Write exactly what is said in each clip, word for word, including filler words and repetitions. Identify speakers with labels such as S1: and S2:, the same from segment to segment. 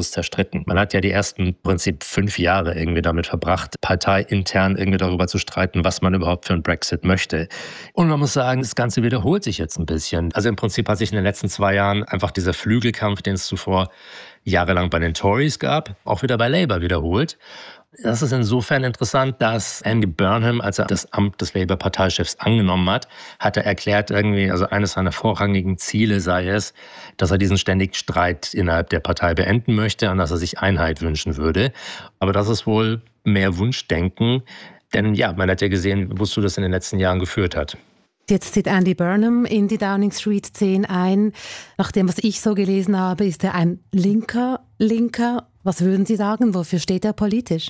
S1: gnadenlos zerstritten. Man hat ja die ersten im Prinzip fünf Jahre irgendwie damit verbracht, parteiintern irgendwie darüber zu streiten, was man überhaupt für einen Brexit möchte. Und man muss sagen, das Ganze wiederholt sich jetzt ein bisschen. Also im Prinzip hat sich in den letzten zwei Jahren einfach dieser Flügelkampf, den es zuvor jahrelang bei den Tories gab, auch wieder bei Labour wiederholt. Das ist insofern interessant, dass Andy Burnham, als er das Amt des Labour-Parteichefs angenommen hat, hat er erklärt irgendwie, also eines seiner vorrangigen Ziele sei es, dass er diesen ständigen Streit innerhalb der Partei beenden möchte und dass er sich Einheit wünschen würde. Aber das ist wohl mehr Wunschdenken, denn ja, man hat ja gesehen, wozu das in den letzten Jahren geführt hat.
S2: Jetzt zieht Andy Burnham in die Downing Street zehn ein. Nach dem, was ich so gelesen habe, ist er ein linker Linker. Was würden Sie sagen, wofür steht er politisch?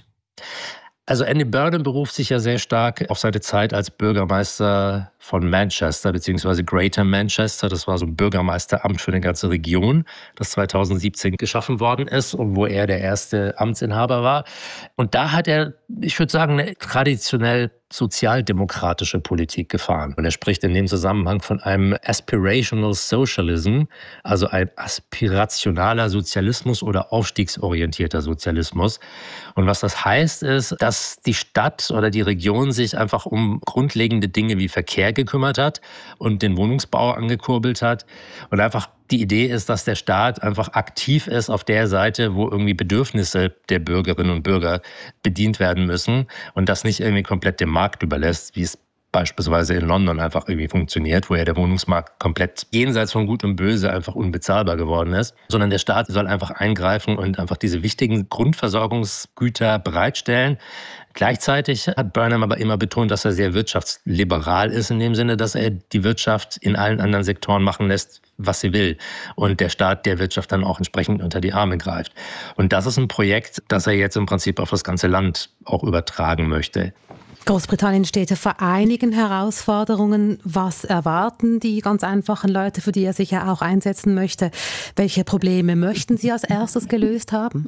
S1: Also Andy Burnham beruft sich ja sehr stark auf seine Zeit als Bürgermeister von Manchester bzw. Greater Manchester. Das war so ein Bürgermeisteramt für eine ganze Region, das zweitausendsiebzehn geschaffen worden ist und wo er der erste Amtsinhaber war. Und da hat er, ich würde sagen, eine traditionell sozialdemokratische Politik gefahren. Und er spricht in dem Zusammenhang von einem Aspirational Socialism, also ein aspirationaler Sozialismus oder aufstiegsorientierter Sozialismus. Und was das heißt, ist, dass die Stadt oder die Region sich einfach um grundlegende Dinge wie Verkehr gekümmert hat und den Wohnungsbau angekurbelt hat. Und einfach die Idee ist, dass der Staat einfach aktiv ist auf der Seite, wo irgendwie Bedürfnisse der Bürgerinnen und Bürger bedient werden müssen und das nicht irgendwie komplett dem Markt überlässt, wie es beispielsweise in London einfach irgendwie funktioniert, wo ja der Wohnungsmarkt komplett jenseits von Gut und Böse einfach unbezahlbar geworden ist, sondern der Staat soll einfach eingreifen und einfach diese wichtigen Grundversorgungsgüter bereitstellen. Gleichzeitig hat Burnham aber immer betont, dass er sehr wirtschaftsliberal ist, in dem Sinne, dass er die Wirtschaft in allen anderen Sektoren machen lässt, was sie will. Und der Staat der Wirtschaft dann auch entsprechend unter die Arme greift. Und das ist ein Projekt, das er jetzt im Prinzip auf das ganze Land auch übertragen möchte.
S2: Großbritannien steht ja vor einigen Herausforderungen. Was erwarten die ganz einfachen Leute, für die er sich ja auch einsetzen möchte? Welche Probleme möchten Sie als erstes gelöst haben?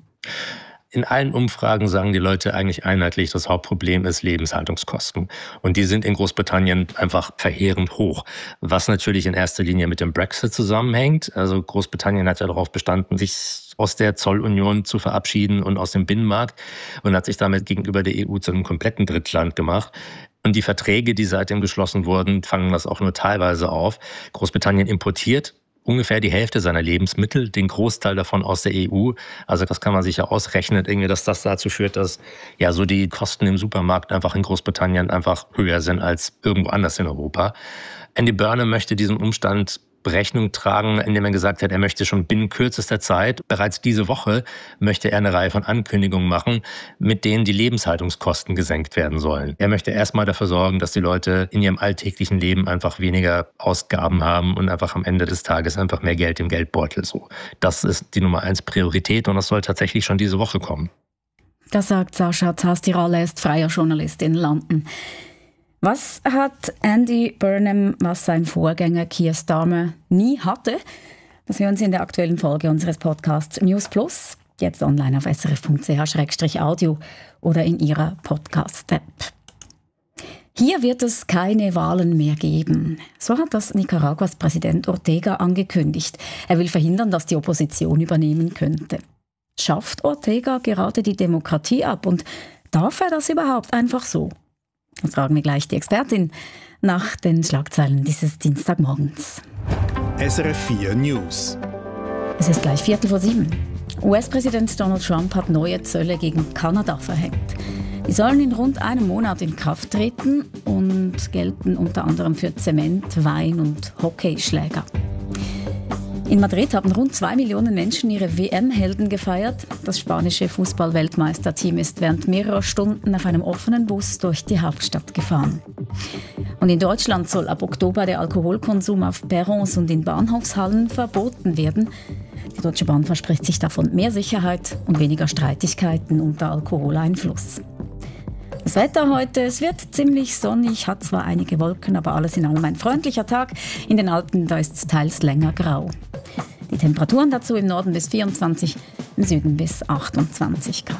S1: In allen Umfragen sagen die Leute eigentlich einheitlich, das Hauptproblem ist Lebenshaltungskosten. Und die sind in Großbritannien einfach verheerend hoch. Was natürlich in erster Linie mit dem Brexit zusammenhängt. Also Großbritannien hat ja darauf bestanden, sich aus der Zollunion zu verabschieden und aus dem Binnenmarkt und hat sich damit gegenüber der E U zu einem kompletten Drittland gemacht. Und die Verträge, die seitdem geschlossen wurden, fangen das auch nur teilweise auf. Großbritannien importiert ungefähr die Hälfte seiner Lebensmittel, den Großteil davon aus der E U. Also das kann man sich ja ausrechnen, irgendwie, dass das dazu führt, dass ja so die Kosten im Supermarkt einfach in Großbritannien einfach höher sind als irgendwo anders in Europa. Andy Burnham möchte diesen Umstand Rechnung tragen, indem er gesagt hat, er möchte schon binnen kürzester Zeit, bereits diese Woche, möchte er eine Reihe von Ankündigungen machen, mit denen die Lebenshaltungskosten gesenkt werden sollen. Er möchte erstmal dafür sorgen, dass die Leute in ihrem alltäglichen Leben einfach weniger Ausgaben haben und einfach am Ende des Tages einfach mehr Geld im Geldbeutel. So, das ist die Nummer eins Priorität und das soll tatsächlich schon diese Woche kommen.
S3: Das sagt Sascha Zastiralle, er ist freier Journalist in London. Was hat Andy Burnham, was sein Vorgänger Keir Starmer nie hatte? Das hören Sie in der aktuellen Folge unseres Podcasts News Plus, jetzt online auf s r f punkt c h slash audio oder in Ihrer Podcast-App. Hier wird es keine Wahlen mehr geben. So hat das Nicaraguas Präsident Ortega angekündigt. Er will verhindern, dass die Opposition übernehmen könnte. Schafft Ortega gerade die Demokratie ab und darf er das überhaupt einfach so? Das fragen wir gleich die Expertin nach den Schlagzeilen dieses Dienstagmorgens.
S4: S R F vier News.
S3: Es ist gleich Viertel vor sieben. U S-Präsident Donald Trump hat neue Zölle gegen Kanada verhängt. Die sollen in rund einem Monat in Kraft treten und gelten unter anderem für Zement, Wein und Hockeyschläger. In Madrid haben rund zwei Millionen Menschen ihre W M-Helden gefeiert. Das spanische Fußball-Weltmeisterteam ist während mehrerer Stunden auf einem offenen Bus durch die Hauptstadt gefahren. Und in Deutschland soll ab Oktober der Alkoholkonsum auf Perrons und in Bahnhofshallen verboten werden. Die Deutsche Bahn verspricht sich davon mehr Sicherheit und weniger Streitigkeiten unter Alkoholeinfluss. Das Wetter heute, es wird ziemlich sonnig, hat zwar einige Wolken, aber alles in allem ein freundlicher Tag. In den Alpen, da ist es teils länger grau. Die Temperaturen dazu im Norden bis vierundzwanzig, im Süden bis achtundzwanzig Grad.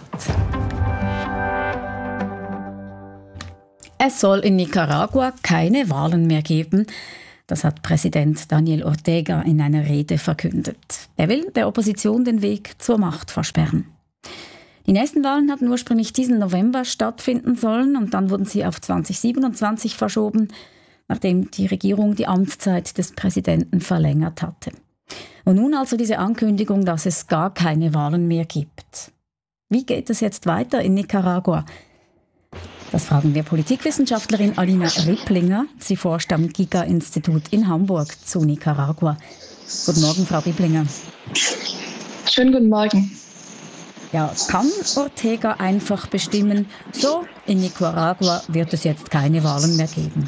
S3: Es soll in Nicaragua keine Wahlen mehr geben. Das hat Präsident Daniel Ortega in einer Rede verkündet. Er will der Opposition den Weg zur Macht versperren. Die nächsten Wahlen hatten ursprünglich diesen November stattfinden sollen und dann wurden sie auf zwanzig siebenundzwanzig verschoben, nachdem die Regierung die Amtszeit des Präsidenten verlängert hatte. Und nun also diese Ankündigung, dass es gar keine Wahlen mehr gibt. Wie geht es jetzt weiter in Nicaragua? Das fragen wir Politikwissenschaftlerin Alina Ripplinger. Sie forscht am Giga-Institut in Hamburg zu Nicaragua. Guten Morgen, Frau Ripplinger.
S5: Schönen guten Morgen.
S3: Ja, kann Ortega einfach bestimmen, so, in Nicaragua wird es jetzt keine Wahlen mehr geben?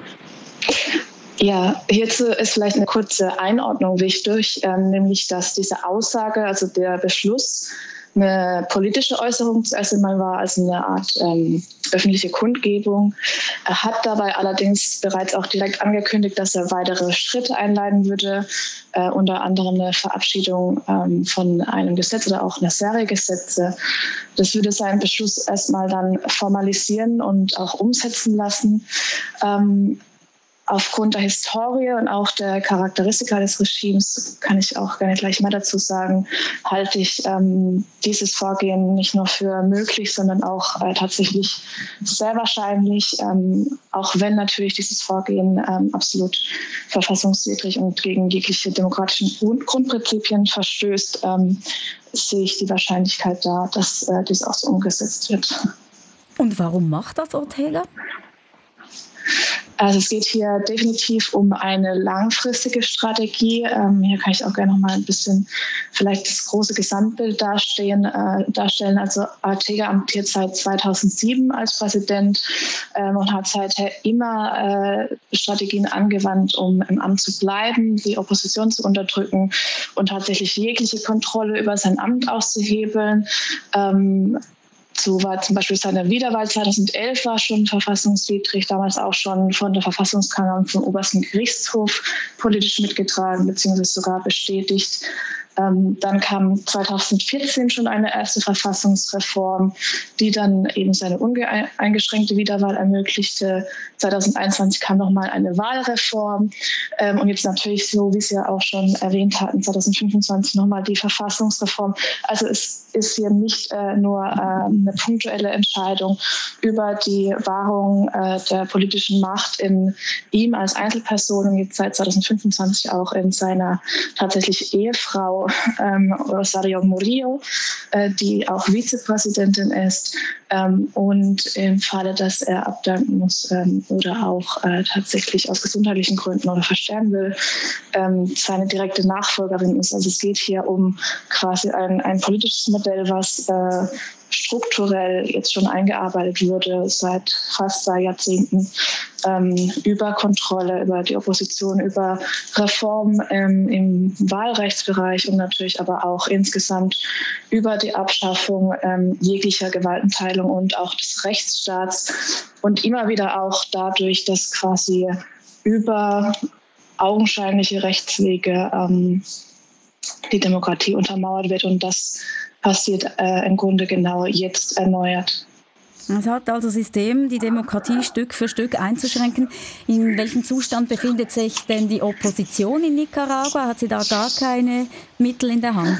S5: Ja, hierzu ist vielleicht eine kurze Einordnung wichtig, ähm, nämlich dass diese Aussage, also der Beschluss, eine politische Äußerung zuerst einmal war, also eine Art ähm, öffentliche Kundgebung. Er hat dabei allerdings bereits auch direkt angekündigt, dass er weitere Schritte einleiten würde, äh, unter anderem eine Verabschiedung ähm, von einem Gesetz oder auch eine Serie Gesetze. Das würde seinen Beschluss erstmal dann formalisieren und auch umsetzen lassen. Ähm, Aufgrund der Historie und auch der Charakteristika des Regimes, kann ich auch gerne gleich mal dazu sagen, halte ich ähm, dieses Vorgehen nicht nur für möglich, sondern auch äh, tatsächlich sehr wahrscheinlich, ähm, auch wenn natürlich dieses Vorgehen ähm, absolut verfassungswidrig und gegen jegliche demokratischen Grund- Grundprinzipien verstößt, ähm, sehe ich die Wahrscheinlichkeit da, dass äh, dies auch so umgesetzt wird.
S3: Und warum macht das Ortega?
S5: Also es geht hier definitiv um eine langfristige Strategie. Ähm, hier kann ich auch gerne noch mal ein bisschen vielleicht das große Gesamtbild darstellen. Äh, darstellen. Also Ortega amtiert seit zweitausendsieben als Präsident ähm, und hat seither immer äh, Strategien angewandt, um im Amt zu bleiben, die Opposition zu unterdrücken und tatsächlich jegliche Kontrolle über sein Amt auszuhebeln. Ähm, So war zum Beispiel seine Wiederwahl zweitausendelf war schon verfassungswidrig, damals auch schon von der Verfassungskammer und vom Obersten Gerichtshof politisch mitgetragen bzw. sogar bestätigt. Ähm, dann kam zweitausendvierzehn schon eine erste Verfassungsreform, die dann eben seine uneingeschränkte Wiederwahl ermöglichte. zweitausendeinundzwanzig kam nochmal eine Wahlreform ähm, und jetzt natürlich, so wie Sie ja auch schon erwähnt hatten, zweitausendfünfundzwanzig nochmal die Verfassungsreform. Also es ist hier nicht äh, nur äh, eine punktuelle Entscheidung über die Wahrung äh, der politischen Macht in ihm als Einzelperson und jetzt seit zweitausendfünfundzwanzig auch in seiner tatsächlich Ehefrau ähm, Rosario Murillo, äh, die auch Vizepräsidentin ist ähm, und im Falle, dass er abdanken muss ähm, oder auch äh, tatsächlich aus gesundheitlichen Gründen oder versterben will, ähm, seine direkte Nachfolgerin ist. Also es geht hier um quasi ein, ein politisches Modell, was äh, strukturell jetzt schon eingearbeitet wurde seit fast zwei Jahrzehnten ähm, über Kontrolle, über die Opposition, über Reform ähm, im Wahlrechtsbereich und natürlich aber auch insgesamt über die Abschaffung ähm, jeglicher Gewaltenteilung und auch des Rechtsstaats und immer wieder auch dadurch, dass quasi über augenscheinliche Rechtswege ähm, die Demokratie untermauert wird und das passiert äh, im Grunde genau jetzt erneuert.
S3: Es hat also System, die Demokratie Stück für Stück einzuschränken. In welchem Zustand befindet sich denn die Opposition in Nicaragua? Hat sie da gar keine Mittel in der Hand?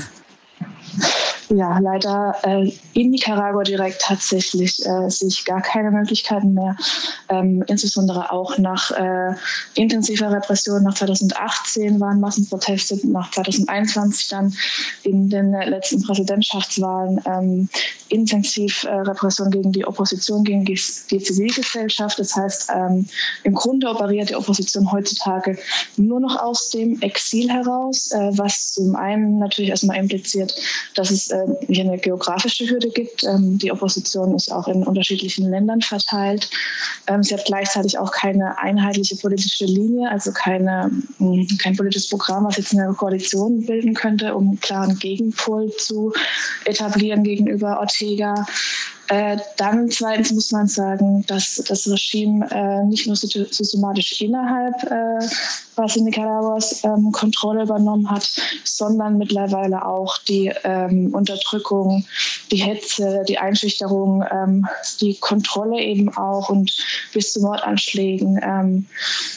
S5: Ja, leider äh, in Nicaragua direkt tatsächlich äh, sehe ich gar keine Möglichkeiten mehr. Ähm, insbesondere auch nach äh, intensiver Repression nach zweitausendachtzehn waren Massenproteste, nach zweitausendeinundzwanzig dann in den äh, letzten Präsidentschaftswahlen ähm, intensiv äh, Repression gegen die Opposition, gegen die, die Zivilgesellschaft. Das heißt, ähm, im Grunde operiert die Opposition heutzutage nur noch aus dem Exil heraus, äh, was zum einen natürlich erstmal impliziert, dass es äh, hier eine geografische Hürde gibt. Ähm, die Opposition ist auch in unterschiedlichen Ländern verteilt. Ähm, sie hat gleichzeitig auch keine einheitliche politische Linie, also keine, mh, kein politisches Programm, was jetzt eine Koalition bilden könnte, um einen klaren Gegenpol zu etablieren gegenüber Ortega. Äh, dann zweitens muss man sagen, dass das Regime äh, nicht nur systematisch innerhalb äh, quasi Nicaraguas ähm, Kontrolle übernommen hat, sondern mittlerweile auch die ähm, Unterdrückung, die Hetze, die Einschüchterung, ähm, die Kontrolle eben auch und bis zu Mordanschlägen ähm,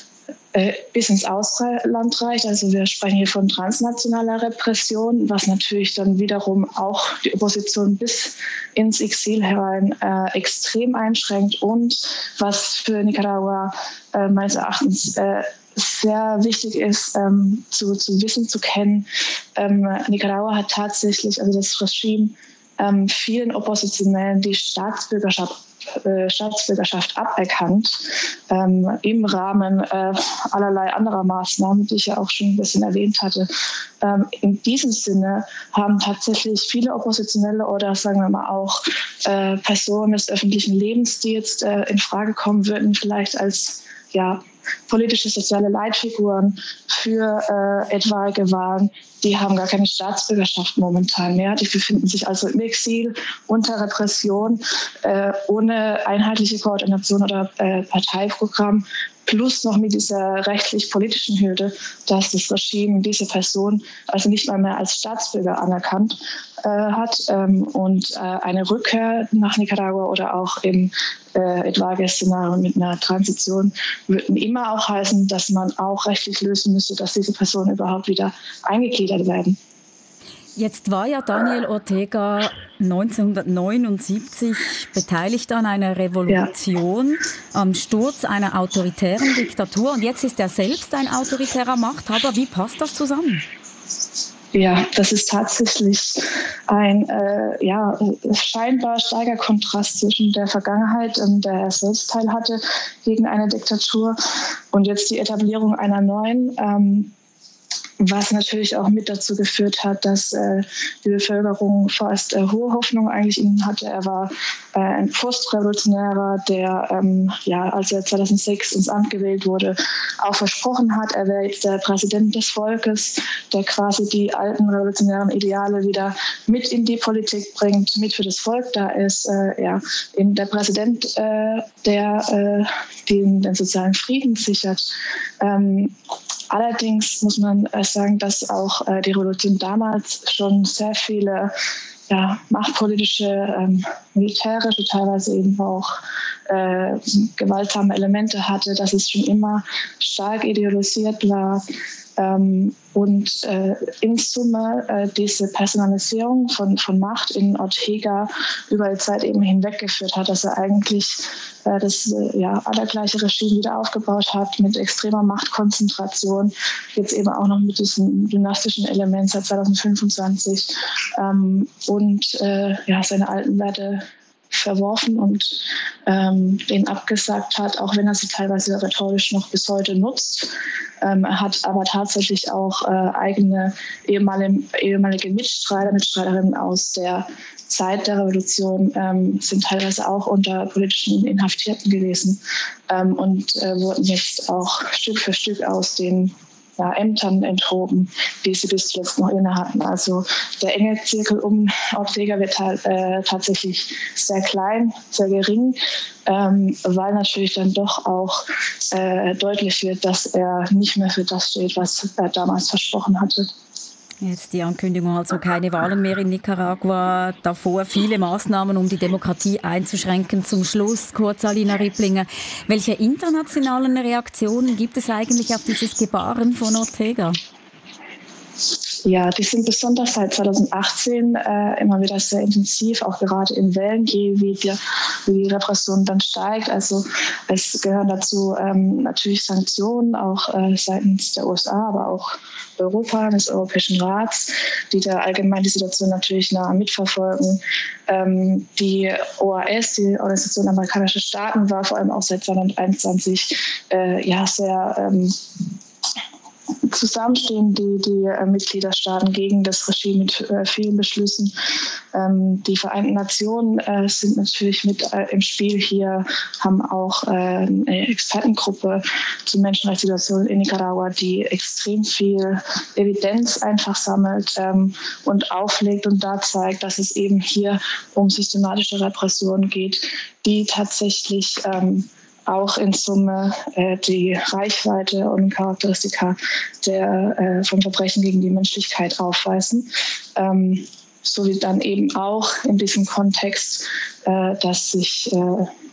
S5: äh, bis ins Ausland reicht. Also wir sprechen hier von transnationaler Repression, was natürlich dann wiederum auch die Opposition bis ins Exil herein äh, extrem einschränkt und was für Nicaragua äh, meines Erachtens äh, sehr wichtig ist, ähm, zu, zu wissen, zu kennen. Ähm, Nicaragua hat tatsächlich, also das Regime, ähm, vielen Oppositionellen die Staatsbürgerschaft, äh, Staatsbürgerschaft aberkannt, ähm, im Rahmen äh, allerlei anderer Maßnahmen, die ich ja auch schon ein bisschen erwähnt hatte. Ähm, in diesem Sinne haben tatsächlich viele Oppositionelle oder sagen wir mal auch äh, Personen des öffentlichen Lebens, die jetzt äh, in Frage kommen würden, vielleicht als ja, politische, soziale Leitfiguren für äh, etwaige Wahlen, die haben gar keine Staatsbürgerschaft momentan mehr. Die befinden sich also im Exil, unter Repression, äh, ohne einheitliche Koordination oder äh, Parteiprogramm, plus noch mit dieser rechtlich-politischen Hürde, dass das Regime diese Person also nicht mal mehr als Staatsbürger anerkannt äh, hat ähm, und äh, eine Rückkehr nach Nicaragua oder auch im äh, etwaigen Szenario mit einer Transition würden immer auch heißen, dass man auch rechtlich lösen müsste, dass diese Personen überhaupt wieder eingegliedert werden.
S3: Jetzt war ja Daniel Ortega neunzehnhundertneunundsiebzig beteiligt an einer Revolution, ja. am Sturz einer autoritären Diktatur. Und jetzt ist er selbst ein autoritärer Machthaber. Wie passt das zusammen?
S5: Ja, das ist tatsächlich ein äh, ja, scheinbar starker Kontrast zwischen der Vergangenheit, in der er selbst teil hatte, gegen eine Diktatur und jetzt die Etablierung einer neuen. Ähm, was natürlich auch mit dazu geführt hat, dass äh, die Bevölkerung fast äh, hohe Hoffnung eigentlich in ihn hatte. Er war äh, ein Postrevolutionärer, der, ähm, ja, als er zweitausendsechs ins Amt gewählt wurde, auch versprochen hat, er wäre jetzt der Präsident des Volkes, der quasi die alten revolutionären Ideale wieder mit in die Politik bringt, mit für das Volk da ist. Äh, ja, eben der Präsident, äh, der äh, den, den sozialen Frieden sichert. Ähm, Allerdings muss man sagen, dass auch äh, die Revolution damals schon sehr viele ja, machtpolitische, ähm, militärische, teilweise eben auch äh, gewaltsame Elemente hatte, dass es schon immer stark ideologisiert war. Ähm, und äh, in Summe äh, diese Personalisierung von, von Macht in Ortega über die Zeit eben hinweggeführt hat, dass er eigentlich äh, das äh, ja, allergleiche Regime wieder aufgebaut hat mit extremer Machtkonzentration, jetzt eben auch noch mit diesem dynastischen Element seit zweitausendfünfundzwanzig ähm, und äh, ja, seine alten Werte verworfen und ähm, den abgesagt hat, auch wenn er sie teilweise rhetorisch noch bis heute nutzt. Ähm, er hat aber tatsächlich auch äh, eigene ehemalige, ehemalige Mitstreiter, Mitstreiterinnen aus der Zeit der Revolution ähm, sind teilweise auch unter politischen Inhaftierten gewesen ähm, und äh, wurden jetzt auch Stück für Stück aus den Ja, Ämtern enthoben, die sie bis jetzt noch inne hatten. Also der enge Zirkel um Ortega wird äh, tatsächlich sehr klein, sehr gering, ähm, weil natürlich dann doch auch äh, deutlich wird, dass er nicht mehr für das steht, was er damals versprochen hatte.
S3: Jetzt die Ankündigung, also keine Wahlen mehr in Nicaragua, davor viele Maßnahmen, um die Demokratie einzuschränken. Zum Schluss, kurz Alina Ripplinger, welche internationalen Reaktionen gibt es eigentlich auf dieses Gebaren von Ortega?
S5: Ja, die sind besonders seit zweitausendachtzehn äh, immer wieder sehr intensiv, auch gerade in Wellen, je wie die, wie die Repression dann steigt. Also es gehören dazu ähm, natürlich Sanktionen, auch äh, seitens der U S A, aber auch Europa, des Europäischen Rats, die da allgemein die Situation natürlich nah mitverfolgen. Ähm, die O A S, die Organisation Amerikanischer Staaten, war vor allem auch seit zweitausendeinundzwanzig äh, ja, sehr ähm, zusammenstehen die, die äh, Mitgliederstaaten gegen das Regime mit äh, vielen Beschlüssen. Ähm, die Vereinten Nationen äh, sind natürlich mit äh, im Spiel hier, haben auch äh, eine Expertengruppe zur Menschenrechtssituation in Nicaragua, die extrem viel Evidenz einfach sammelt ähm, und auflegt und da zeigt, dass es eben hier um systematische Repressionen geht, die tatsächlich ähm, auch in Summe äh, die Reichweite und Charakteristika der, äh, von Verbrechen gegen die Menschlichkeit aufweisen. Ähm, sowie dann eben auch in diesem Kontext, äh, dass sich äh,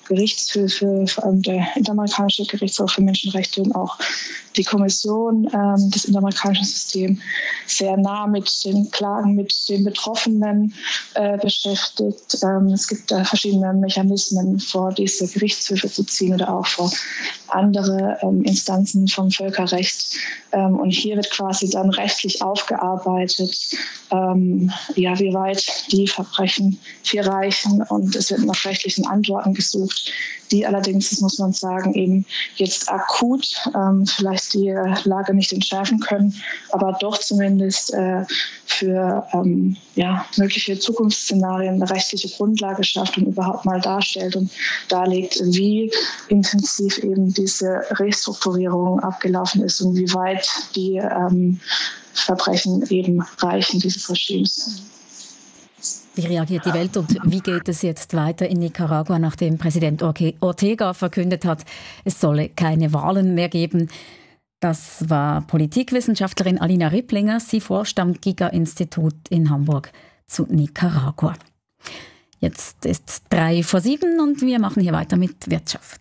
S5: Gerichtshöfe, vor allem der Interamerikanische Gerichtshof für Menschenrechte und auch die Kommission ähm, des interamerikanischen Systems sehr nah mit den Klagen, mit den Betroffenen äh, beschäftigt. Ähm, es gibt da verschiedene Mechanismen, vor diese Gerichtshöfe zu ziehen oder auch vor andere ähm, Instanzen vom Völkerrecht. Ähm, und hier wird quasi dann rechtlich aufgearbeitet, ähm, ja, wie weit die Verbrechen hier reichen. Und es wird nach rechtlichen Antworten gesucht, die allerdings, das muss man sagen, eben jetzt akut ähm, vielleicht die Lage nicht entschärfen können, aber doch zumindest äh, für ähm, ja, mögliche Zukunftsszenarien eine rechtliche Grundlage schafft und überhaupt mal darstellt und darlegt, wie intensiv eben diese Restrukturierung abgelaufen ist und wie weit die ähm, Verbrechen eben reichen dieses Regimes.
S3: Wie reagiert die Welt und wie geht es jetzt weiter in Nicaragua, nachdem Präsident Ortega verkündet hat, es solle keine Wahlen mehr geben? Das war Politikwissenschaftlerin Alina Ripplinger. Sie forscht am Giga-Institut in Hamburg zu Nicaragua. Jetzt ist drei vor sieben und wir machen hier weiter mit Wirtschaft.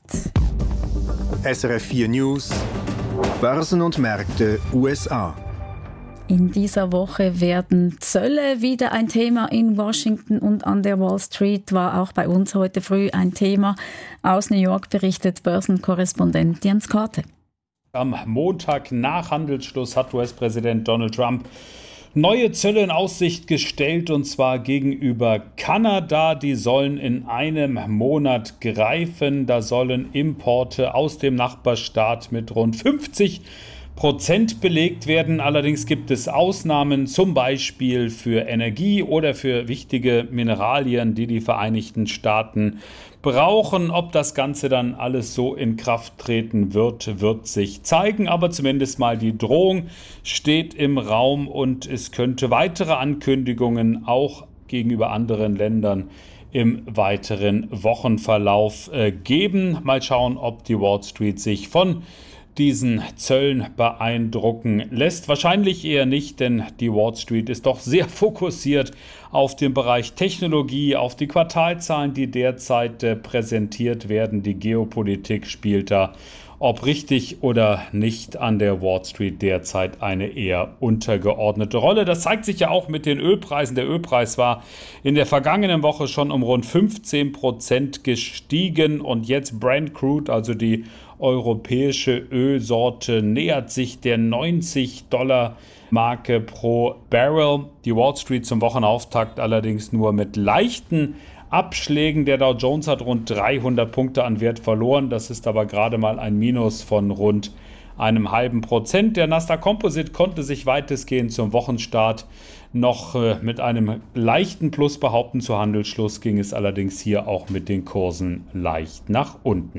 S4: S R F vier News, Börsen und Märkte U S A.
S3: In dieser Woche werden Zölle wieder ein Thema in Washington und an der Wall Street, war auch bei uns heute früh ein Thema. Aus New York berichtet Börsenkorrespondent Jens Korte.
S6: Am Montag nach Handelsschluss hat U S-Präsident Donald Trump neue Zölle in Aussicht gestellt, und zwar gegenüber Kanada. Die sollen in einem Monat greifen. Da sollen Importe aus dem Nachbarstaat mit rund fünfzig Prozent belegt werden. Allerdings gibt es Ausnahmen, zum Beispiel für Energie oder für wichtige Mineralien, die die Vereinigten Staaten brauchen. Ob das Ganze dann alles so in Kraft treten wird, wird sich zeigen. Aber zumindest mal die Drohung steht im Raum und es könnte weitere Ankündigungen auch gegenüber anderen Ländern im weiteren Wochenverlauf äh, geben. Mal schauen, ob die Wall Street sich von diesen Zöllen beeindrucken lässt. Wahrscheinlich eher nicht, denn die Wall Street ist doch sehr fokussiert auf den Bereich Technologie, auf die Quartalzahlen, die derzeit äh, präsentiert werden. Die Geopolitik spielt da, ob richtig oder nicht, an der Wall Street derzeit eine eher untergeordnete Rolle. Das zeigt sich ja auch mit den Ölpreisen. Der Ölpreis war in der vergangenen Woche schon um rund fünfzehn Prozent gestiegen und jetzt Brent Crude, also die europäische Ölsorte, nähert sich der neunzig Dollar Marke pro Barrel. Die Wall Street zum Wochenauftakt allerdings nur mit leichten Abschlägen. Der Dow Jones hat rund dreihundert Punkte an Wert verloren. Das ist aber gerade mal ein Minus von rund einem halben Prozent. Der Nasdaq Composite konnte sich weitestgehend zum Wochenstart noch äh, mit einem leichten Plus behaupten. Zu Handelsschluss ging es allerdings hier auch mit den Kursen leicht nach unten.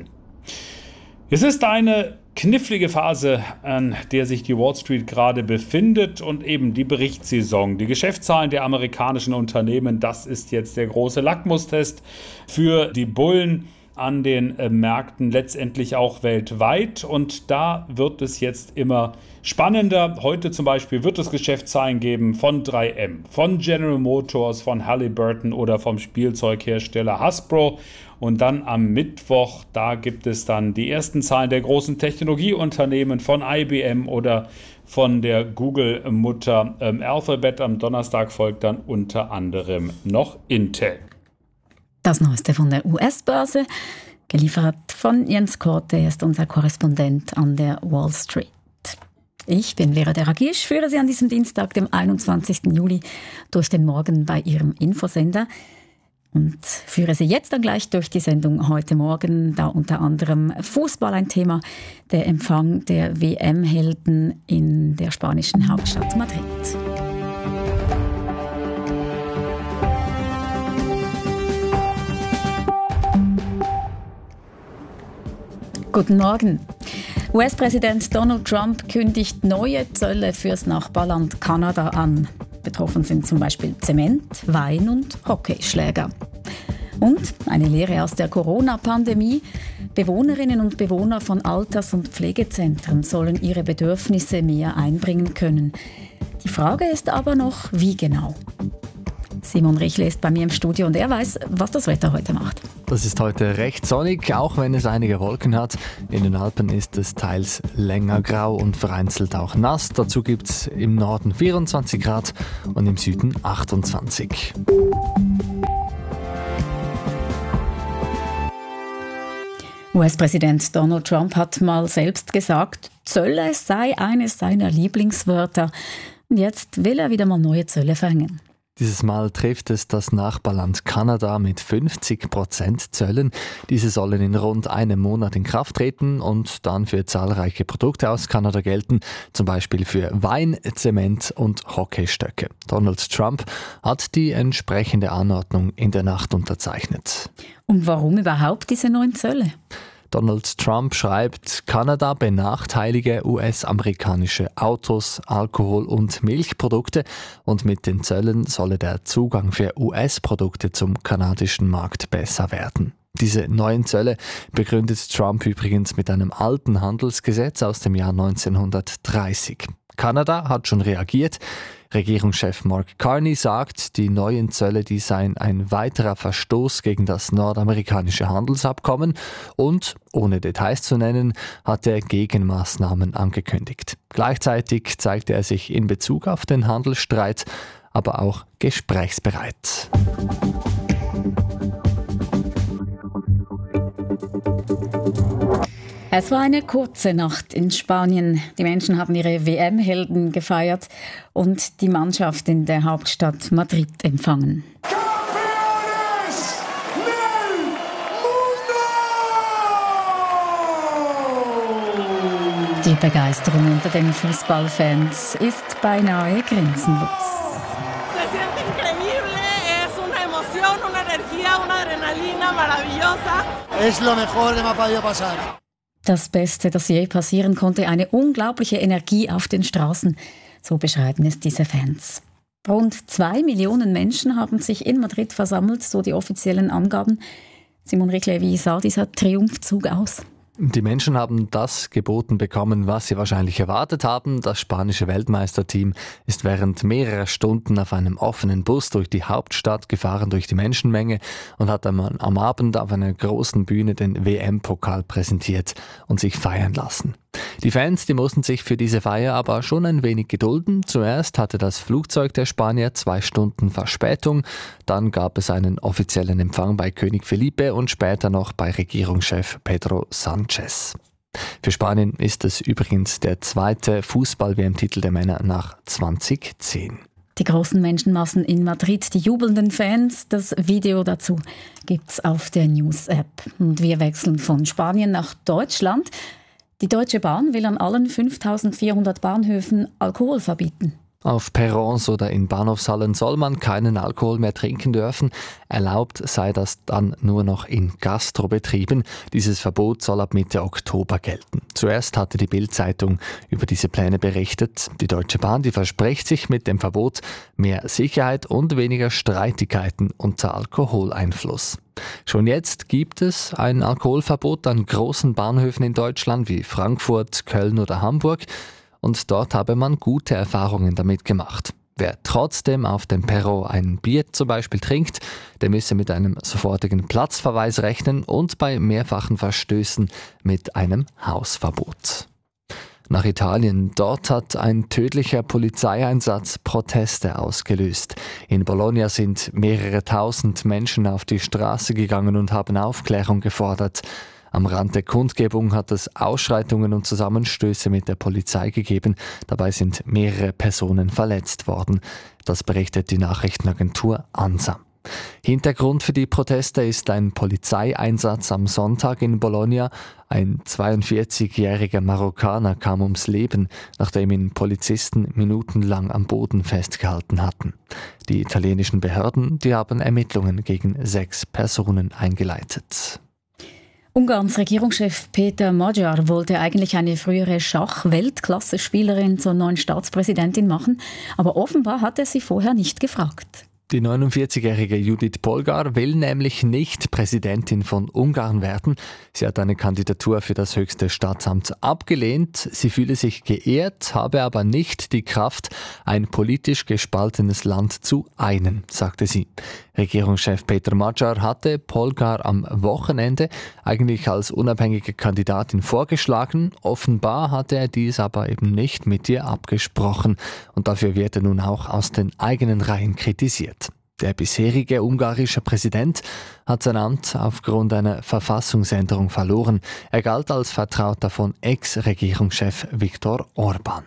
S6: Es ist eine knifflige Phase, an der sich die Wall Street gerade befindet, und eben die Berichtssaison. Die Geschäftszahlen der amerikanischen Unternehmen, das ist jetzt der große Lackmustest für die Bullen an den äh, Märkten, letztendlich auch weltweit. Und da wird es jetzt immer spannender. Heute zum Beispiel wird es Geschäftszahlen geben von drei M, von General Motors, von Halliburton oder vom Spielzeughersteller Hasbro. Und dann am Mittwoch, da gibt es dann die ersten Zahlen der großen Technologieunternehmen von I B M oder von der Google-Mutter ähm, Alphabet. Am Donnerstag folgt dann unter anderem noch Intel.
S3: Das Neueste von der U S-Börse, geliefert von Jens Korte, er ist unser Korrespondent an der Wall Street. Ich bin Vera Deragisch, führe Sie an diesem Dienstag, dem einundzwanzigsten Juli, durch den Morgen bei Ihrem Infosender. Und führe Sie jetzt dann gleich durch die Sendung heute Morgen, da unter anderem Fußball ein Thema, der Empfang der W M-Helden in der spanischen Hauptstadt Madrid. Guten Morgen. U S-Präsident Donald Trump kündigt neue Zölle fürs Nachbarland Kanada an. Betroffen sind zum Beispiel Zement, Wein und Hockeyschläger. Und eine Lehre aus der Corona-Pandemie. Bewohnerinnen und Bewohner von Alters- und Pflegezentren sollen ihre Bedürfnisse mehr einbringen können. Die Frage ist aber noch, wie genau? Simon Richle ist bei mir im Studio und er weiß, was das Wetter heute macht.
S7: Das ist heute recht sonnig, auch wenn es einige Wolken hat. In den Alpen ist es teils länger grau und vereinzelt auch nass. Dazu gibt es im Norden vierundzwanzig Grad und im Süden achtundzwanzig.
S3: U S-Präsident Donald Trump hat mal selbst gesagt, Zölle sei eines seiner Lieblingswörter. Und jetzt will er wieder mal neue Zölle verhängen.
S7: Dieses Mal trifft es das Nachbarland Kanada mit fünfzig Prozent Zöllen. Diese sollen in rund einem Monat in Kraft treten und dann für zahlreiche Produkte aus Kanada gelten, zum Beispiel für Wein, Zement und Hockeystöcke. Donald Trump hat die entsprechende Anordnung in der Nacht unterzeichnet.
S3: Und warum überhaupt diese neuen Zölle?
S7: Donald Trump schreibt, Kanada benachteilige U S-amerikanische Autos, Alkohol- und Milchprodukte und mit den Zöllen solle der Zugang für U S-Produkte zum kanadischen Markt besser werden. Diese neuen Zölle begründet Trump übrigens mit einem alten Handelsgesetz aus dem Jahr neunzehnhundertdreißig. Kanada hat schon reagiert. Regierungschef Mark Carney sagt, die neuen Zölle, die seien ein weiterer Verstoß gegen das nordamerikanische Handelsabkommen und, ohne Details zu nennen, hat er Gegenmaßnahmen angekündigt. Gleichzeitig zeigte er sich in Bezug auf den Handelsstreit aber auch gesprächsbereit.
S3: Es war eine kurze Nacht in Spanien. Die Menschen haben ihre W M-Helden gefeiert und die Mannschaft in der Hauptstadt Madrid empfangen. Die Begeisterung unter den Fußballfans ist beinahe grenzenlos.
S8: Se siente increíble, es una emoción, una energía, una adrenalina maravillosa.
S9: Es lo mejor que me ha podido pasar.
S3: Das Beste, das je passieren konnte, eine unglaubliche Energie auf den Straßen. So beschreiben es diese Fans. Rund zwei Millionen Menschen haben sich in Madrid versammelt, so die offiziellen Angaben. Simon Richle, wie sah dieser Triumphzug aus?
S7: Die Menschen haben das geboten bekommen, was sie wahrscheinlich erwartet haben. Das spanische Weltmeisterteam ist während mehrerer Stunden auf einem offenen Bus durch die Hauptstadt gefahren, durch die Menschenmenge und hat am, am Abend auf einer großen Bühne den W M-Pokal präsentiert und sich feiern lassen. Die Fans, die mussten sich für diese Feier aber schon ein wenig gedulden. Zuerst hatte das Flugzeug der Spanier zwei Stunden Verspätung, dann gab es einen offiziellen Empfang bei König Felipe und später noch bei Regierungschef Pedro Sánchez. Für Spanien ist es übrigens der zweite Fußball-W M-Titel der Männer nach zweitausendzehn.
S3: Die großen Menschenmassen in Madrid, die jubelnden Fans, das Video dazu gibt's auf der News-App. Und wir wechseln von Spanien nach Deutschland. Die Deutsche Bahn will an allen fünftausendvierhundert Bahnhöfen Alkohol verbieten.
S7: Auf Perrons oder in Bahnhofshallen soll man keinen Alkohol mehr trinken dürfen. Erlaubt sei das dann nur noch in Gastrobetrieben. Dieses Verbot soll ab Mitte Oktober gelten. Zuerst hatte die Bild-Zeitung über diese Pläne berichtet. Die Deutsche Bahn, die verspricht sich mit dem Verbot mehr Sicherheit und weniger Streitigkeiten unter Alkoholeinfluss. Schon jetzt gibt es ein Alkoholverbot an großen Bahnhöfen in Deutschland wie Frankfurt, Köln oder Hamburg. Und dort habe man gute Erfahrungen damit gemacht. Wer trotzdem auf dem Perron ein Bier zum Beispiel trinkt, der müsse mit einem sofortigen Platzverweis rechnen und bei mehrfachen Verstößen mit einem Hausverbot. Nach Italien. Dort hat ein tödlicher Polizeieinsatz Proteste ausgelöst. In Bologna sind mehrere tausend Menschen auf die Straße gegangen und haben Aufklärung gefordert. Am Rand der Kundgebung hat es Ausschreitungen und Zusammenstöße mit der Polizei gegeben. Dabei sind mehrere Personen verletzt worden. Das berichtet die Nachrichtenagentur ANSA. Hintergrund für die Proteste ist ein Polizeieinsatz am Sonntag in Bologna. Ein zweiundvierzigjähriger Marokkaner kam ums Leben, nachdem ihn Polizisten minutenlang am Boden festgehalten hatten. Die italienischen Behörden, die haben Ermittlungen gegen sechs Personen eingeleitet.
S3: Ungarns Regierungschef Peter Magyar wollte eigentlich eine frühere Schach-Weltklasse-Spielerin zur neuen Staatspräsidentin machen, aber offenbar hat er sie vorher nicht gefragt.
S7: Die neunundvierzigjährige Judith Polgar will nämlich nicht Präsidentin von Ungarn werden. Sie hat eine Kandidatur für das höchste Staatsamt abgelehnt. Sie fühle sich geehrt, habe aber nicht die Kraft, ein politisch gespaltenes Land zu einen, sagte sie. Regierungschef Peter Magyar hatte Polgar am Wochenende eigentlich als unabhängige Kandidatin vorgeschlagen. Offenbar hatte er dies aber eben nicht mit ihr abgesprochen. Und dafür wird er nun auch aus den eigenen Reihen kritisiert. Der bisherige ungarische Präsident hat sein Amt aufgrund einer Verfassungsänderung verloren. Er galt als Vertrauter von Ex-Regierungschef Viktor Orbán.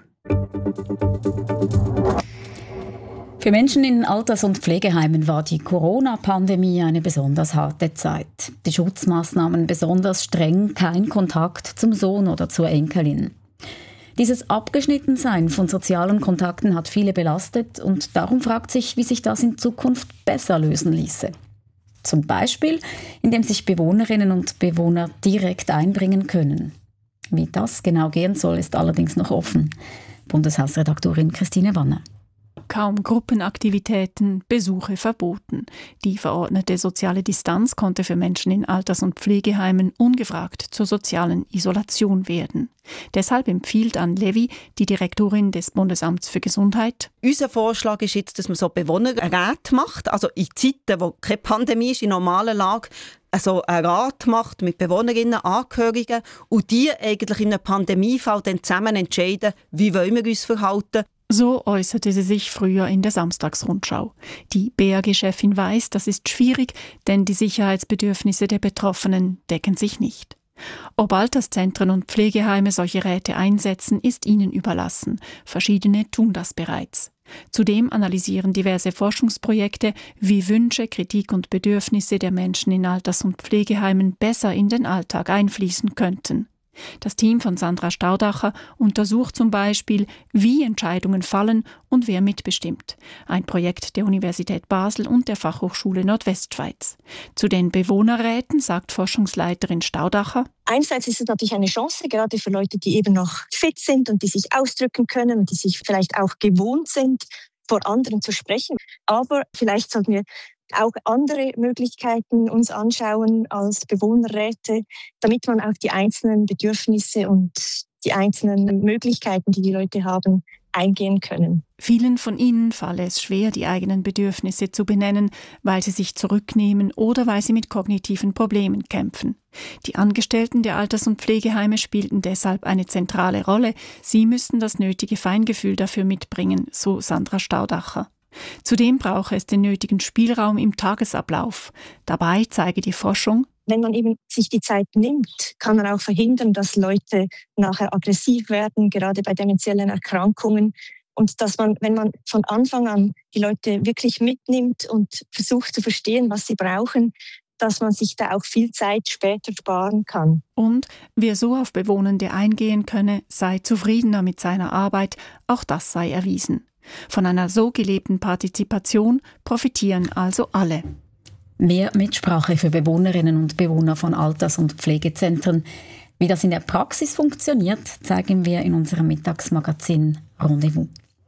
S3: Für Menschen in Alters- und Pflegeheimen war die Corona-Pandemie eine besonders harte Zeit. Die Schutzmaßnahmen besonders streng, kein Kontakt zum Sohn oder zur Enkelin. Dieses Abgeschnittensein von sozialen Kontakten hat viele belastet und darum fragt sich, wie sich das in Zukunft besser lösen ließe. Zum Beispiel, indem sich Bewohnerinnen und Bewohner direkt einbringen können. Wie das genau gehen soll, ist allerdings noch offen. Bundeshausredaktorin Christine Wanner.
S10: Kaum Gruppenaktivitäten, Besuche verboten. Die verordnete soziale Distanz konnte für Menschen in Alters- und Pflegeheimen ungefragt zur sozialen Isolation werden. Deshalb empfiehlt Anne Levy, die Direktorin des Bundesamts für Gesundheit:
S11: Unser Vorschlag ist jetzt, dass man so Bewohnerräte macht, also in Zeiten, wo keine Pandemie ist, in normaler Lage, also einen Rat macht mit Bewohnerinnen, Angehörigen und die eigentlich in einem Pandemiefall dann zusammen entscheiden, wie wollen wir uns verhalten.
S10: So äußerte sie sich früher in der Samstagsrundschau. Die B A G-Chefin weiß, das ist schwierig, denn die Sicherheitsbedürfnisse der Betroffenen decken sich nicht. Ob Alterszentren und Pflegeheime solche Räte einsetzen, ist ihnen überlassen. Verschiedene tun das bereits. Zudem analysieren diverse Forschungsprojekte, wie Wünsche, Kritik und Bedürfnisse der Menschen in Alters- und Pflegeheimen besser in den Alltag einfließen könnten. Das Team von Sandra Staudacher untersucht zum Beispiel, wie Entscheidungen fallen und wer mitbestimmt. Ein Projekt der Universität Basel und der Fachhochschule Nordwestschweiz. Zu den Bewohnerräten sagt Forschungsleiterin Staudacher:
S12: Einerseits ist es natürlich eine Chance, gerade für Leute, die eben noch fit sind und die sich ausdrücken können und die sich vielleicht auch gewohnt sind, vor anderen zu sprechen. Aber vielleicht sollten wir auch andere Möglichkeiten uns anschauen als Bewohnerräte, damit man auch die einzelnen Bedürfnisse und die einzelnen Möglichkeiten, die die Leute haben, eingehen können.
S10: Vielen von ihnen falle es schwer, die eigenen Bedürfnisse zu benennen, weil sie sich zurücknehmen oder weil sie mit kognitiven Problemen kämpfen. Die Angestellten der Alters- und Pflegeheime spielten deshalb eine zentrale Rolle. Sie müssten das nötige Feingefühl dafür mitbringen, so Sandra Staudacher. Zudem brauche es den nötigen Spielraum im Tagesablauf. Dabei zeige die Forschung:
S12: Wenn man eben sich die Zeit nimmt, kann man auch verhindern, dass Leute nachher aggressiv werden, gerade bei dementiellen Erkrankungen. Und dass man, wenn man von Anfang an die Leute wirklich mitnimmt und versucht zu verstehen, was sie brauchen, dass man sich da auch viel Zeit später sparen kann.
S10: Und wer so auf Bewohnende eingehen könne, sei zufriedener mit seiner Arbeit. Auch das sei erwiesen. Von einer so gelebten Partizipation profitieren also alle.
S3: Mehr Mitsprache für Bewohnerinnen und Bewohner von Alters- und Pflegezentren. Wie das in der Praxis funktioniert, zeigen wir in unserem Mittagsmagazin Rendezvous.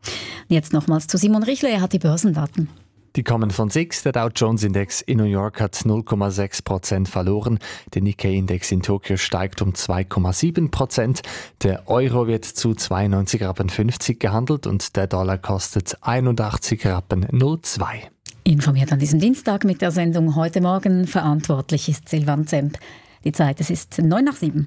S3: Jetzt nochmals zu Simon Richler, er hat die Börsendaten.
S7: Die kommen von S I X. Der Dow Jones Index in New York hat null Komma sechs Prozent verloren. Der Nikkei-Index in Tokio steigt um zwei Komma sieben Prozent. Der Euro wird zu zweiundneunzig Rappen fünfzig gehandelt und der Dollar kostet einundachtzig Rappen null zwei.
S3: Informiert an diesem Dienstag mit der Sendung Heute Morgen. Verantwortlich ist Silvan Zemp. Die Zeit, es ist neun nach sieben.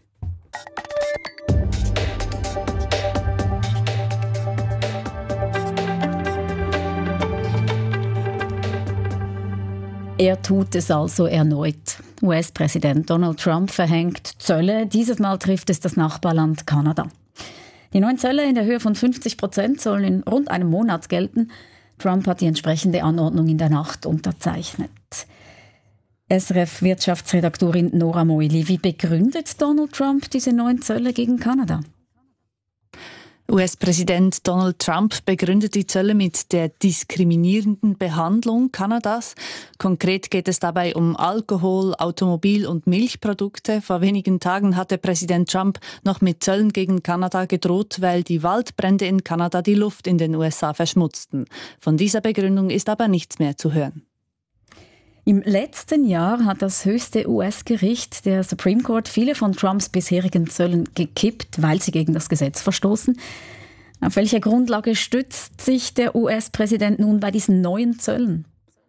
S3: Er tut es also erneut. U S-Präsident Donald Trump verhängt Zölle. Dieses Mal trifft es das Nachbarland Kanada. Die neuen Zölle in der Höhe von fünfzig Prozent sollen in rund einem Monat gelten. Trump hat die entsprechende Anordnung in der Nacht unterzeichnet. S R F-Wirtschaftsredaktorin Nora Moili, wie begründet Donald Trump diese neuen Zölle gegen Kanada?
S13: U S-Präsident Donald Trump begründet die Zölle mit der diskriminierenden Behandlung Kanadas. Konkret geht es dabei um Alkohol, Automobil- und Milchprodukte. Vor wenigen Tagen hatte Präsident Trump noch mit Zöllen gegen Kanada gedroht, weil die Waldbrände in Kanada die Luft in den U S A verschmutzten. Von dieser Begründung ist aber nichts mehr zu hören.
S3: Im letzten Jahr hat das höchste U S-Gericht, der Supreme Court, viele von Trumps bisherigen Zöllen gekippt, weil sie gegen das Gesetz verstoßen. Auf welcher Grundlage stützt sich der U S-Präsident nun bei diesen neuen Zöllen?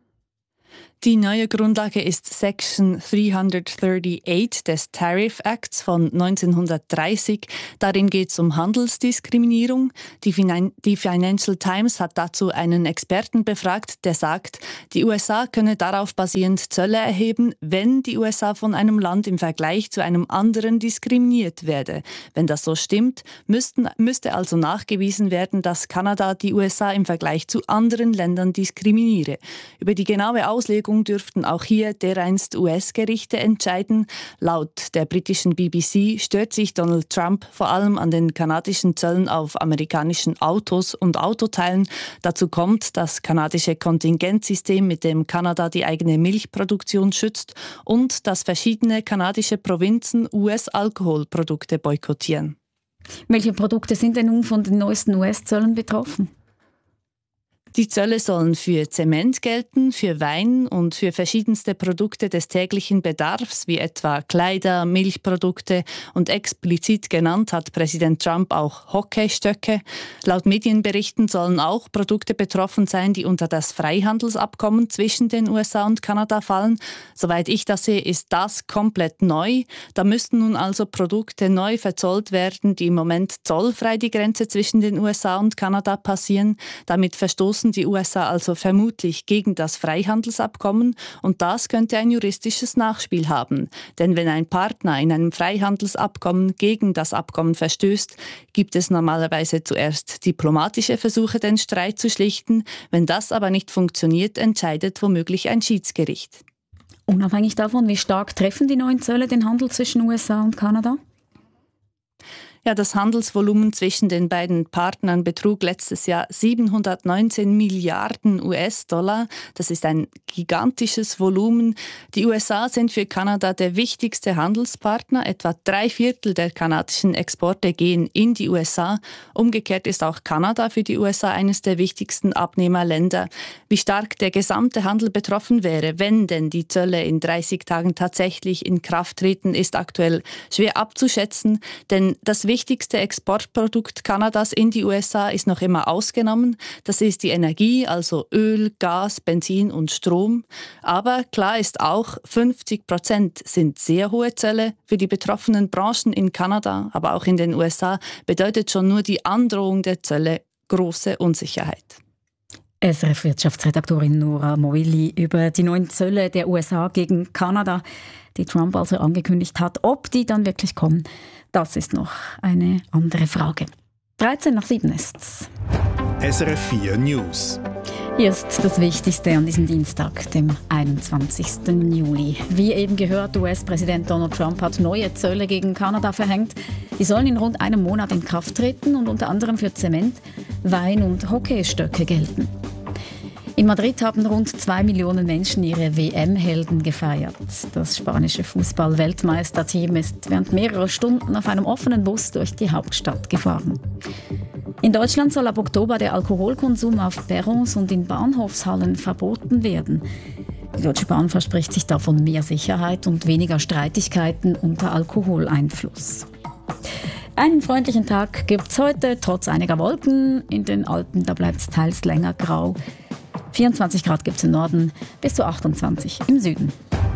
S13: Die neue Grundlage ist Section dreihundertachtunddreißig des Tariff Acts von neunzehnhundertdreißig. Darin geht es um Handelsdiskriminierung. Die, Finan- die Financial Times hat dazu einen Experten befragt, der sagt, die U S A könne darauf basierend Zölle erheben, wenn die U S A von einem Land im Vergleich zu einem anderen diskriminiert werde. Wenn das so stimmt, müssten, müsste also nachgewiesen werden, dass Kanada die U S A im Vergleich zu anderen Ländern diskriminiere. Über die genaue Auslegung dürften auch hier dereinst U S-Gerichte entscheiden. Laut der britischen B B C stört sich Donald Trump vor allem an den kanadischen Zöllen auf amerikanischen Autos und Autoteilen. Dazu kommt das kanadische Kontingentsystem, mit dem Kanada die eigene Milchproduktion schützt, und dass verschiedene kanadische Provinzen U S-Alkoholprodukte boykottieren.
S3: Welche Produkte sind denn nun von den neuesten U S-Zöllen betroffen?
S13: Die Zölle sollen für Zement gelten, für Wein und für verschiedenste Produkte des täglichen Bedarfs, wie etwa Kleider, Milchprodukte, und explizit genannt hat Präsident Trump auch Hockeystöcke. Laut Medienberichten sollen auch Produkte betroffen sein, die unter das Freihandelsabkommen zwischen den U S A und Kanada fallen. Soweit ich das sehe, ist das komplett neu. Da müssten nun also Produkte neu verzollt werden, die im Moment zollfrei die Grenze zwischen den U S A und Kanada passieren. Damit verstoßen die U S A also vermutlich gegen das Freihandelsabkommen, und das könnte ein juristisches Nachspiel haben. Denn wenn ein Partner in einem Freihandelsabkommen gegen das Abkommen verstößt, gibt es normalerweise zuerst diplomatische Versuche, den Streit zu schlichten. Wenn das aber nicht funktioniert, entscheidet womöglich ein Schiedsgericht.
S3: Unabhängig davon, wie stark treffen die neuen Zölle den Handel zwischen U S A und Kanada?
S13: Ja, das Handelsvolumen zwischen den beiden Partnern betrug letztes Jahr siebenhundertneunzehn Milliarden U S-Dollar. Das ist ein gigantisches Volumen. Die U S A sind für Kanada der wichtigste Handelspartner. Etwa drei Viertel der kanadischen Exporte gehen in die U S A. Umgekehrt ist auch Kanada für die U S A eines der wichtigsten Abnehmerländer. Wie stark der gesamte Handel betroffen wäre, wenn denn die Zölle in dreißig Tagen tatsächlich in Kraft treten, ist aktuell schwer abzuschätzen, denn das wichtigste Exportprodukt Kanadas in die U S A ist noch immer ausgenommen. Das ist die Energie, also Öl, Gas, Benzin und Strom. Aber klar ist auch, fünfzig Prozent sind sehr hohe Zölle. Für die betroffenen Branchen in Kanada, aber auch in den U S A, bedeutet schon nur die Androhung der Zölle große Unsicherheit.
S3: S R F-Wirtschaftsredaktorin Nora Moilli über die neuen Zölle der U S A gegen Kanada, die Trump also angekündigt hat. Ob die dann wirklich kommen, das ist noch eine andere Frage. dreizehn nach sieben ist's.
S4: S R F vier News.
S3: Hier ist das Wichtigste an diesem Dienstag, dem einundzwanzigsten Juli. Wie eben gehört, U S-Präsident Donald Trump hat neue Zölle gegen Kanada verhängt. Die sollen in rund einem Monat in Kraft treten und unter anderem für Zement, Wein und Hockeystöcke gelten. In Madrid haben rund zwei Millionen Menschen ihre W M-Helden gefeiert. Das spanische Fußball-Weltmeisterteam ist während mehrerer Stunden auf einem offenen Bus durch die Hauptstadt gefahren. In Deutschland soll ab Oktober der Alkoholkonsum auf Perrons und in Bahnhofshallen verboten werden. Die Deutsche Bahn verspricht sich davon mehr Sicherheit und weniger Streitigkeiten unter Alkoholeinfluss. Einen freundlichen Tag gibt es heute, trotz einiger Wolken. In den Alpen, da bleibt es teils länger grau. vierundzwanzig Grad gibt es im Norden, bis zu achtundzwanzig im Süden.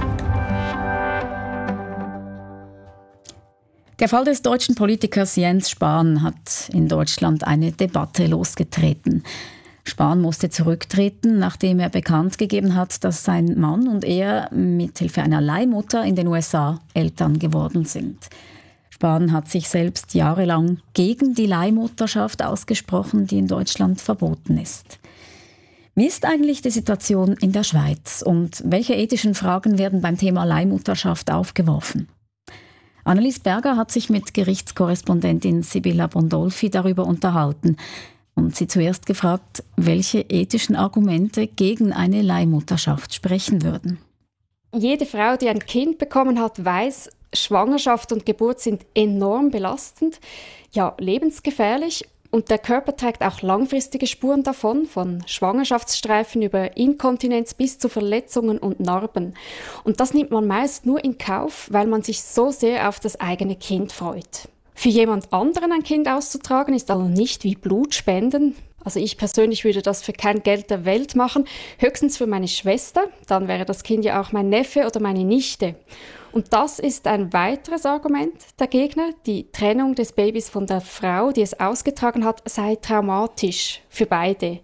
S3: Der Fall des deutschen Politikers Jens Spahn hat in Deutschland eine Debatte losgetreten. Spahn musste zurücktreten, nachdem er bekannt gegeben hat, dass sein Mann und er mithilfe einer Leihmutter in den U S A Eltern geworden sind. Spahn hat sich selbst jahrelang gegen die Leihmutterschaft ausgesprochen, die in Deutschland verboten ist. Wie ist eigentlich die Situation in der Schweiz und welche ethischen Fragen werden beim Thema Leihmutterschaft aufgeworfen? Annelies Berger hat sich mit Gerichtskorrespondentin Sibylla Bondolfi darüber unterhalten und sie zuerst gefragt, welche ethischen Argumente gegen eine Leihmutterschaft sprechen würden.
S14: Jede Frau, die ein Kind bekommen hat, weiß, Schwangerschaft und Geburt sind enorm belastend, ja lebensgefährlich. Und der Körper trägt auch langfristige Spuren davon, von Schwangerschaftsstreifen über Inkontinenz bis zu Verletzungen und Narben. Und das nimmt man meist nur in Kauf, weil man sich so sehr auf das eigene Kind freut. Für jemand anderen ein Kind auszutragen ist also nicht wie Blutspenden. Also ich persönlich würde das für kein Geld der Welt machen, höchstens für meine Schwester, dann wäre das Kind ja auch mein Neffe oder meine Nichte. Und das ist ein weiteres Argument der Gegner. Die Trennung des Babys von der Frau, die es ausgetragen hat, sei traumatisch für beide.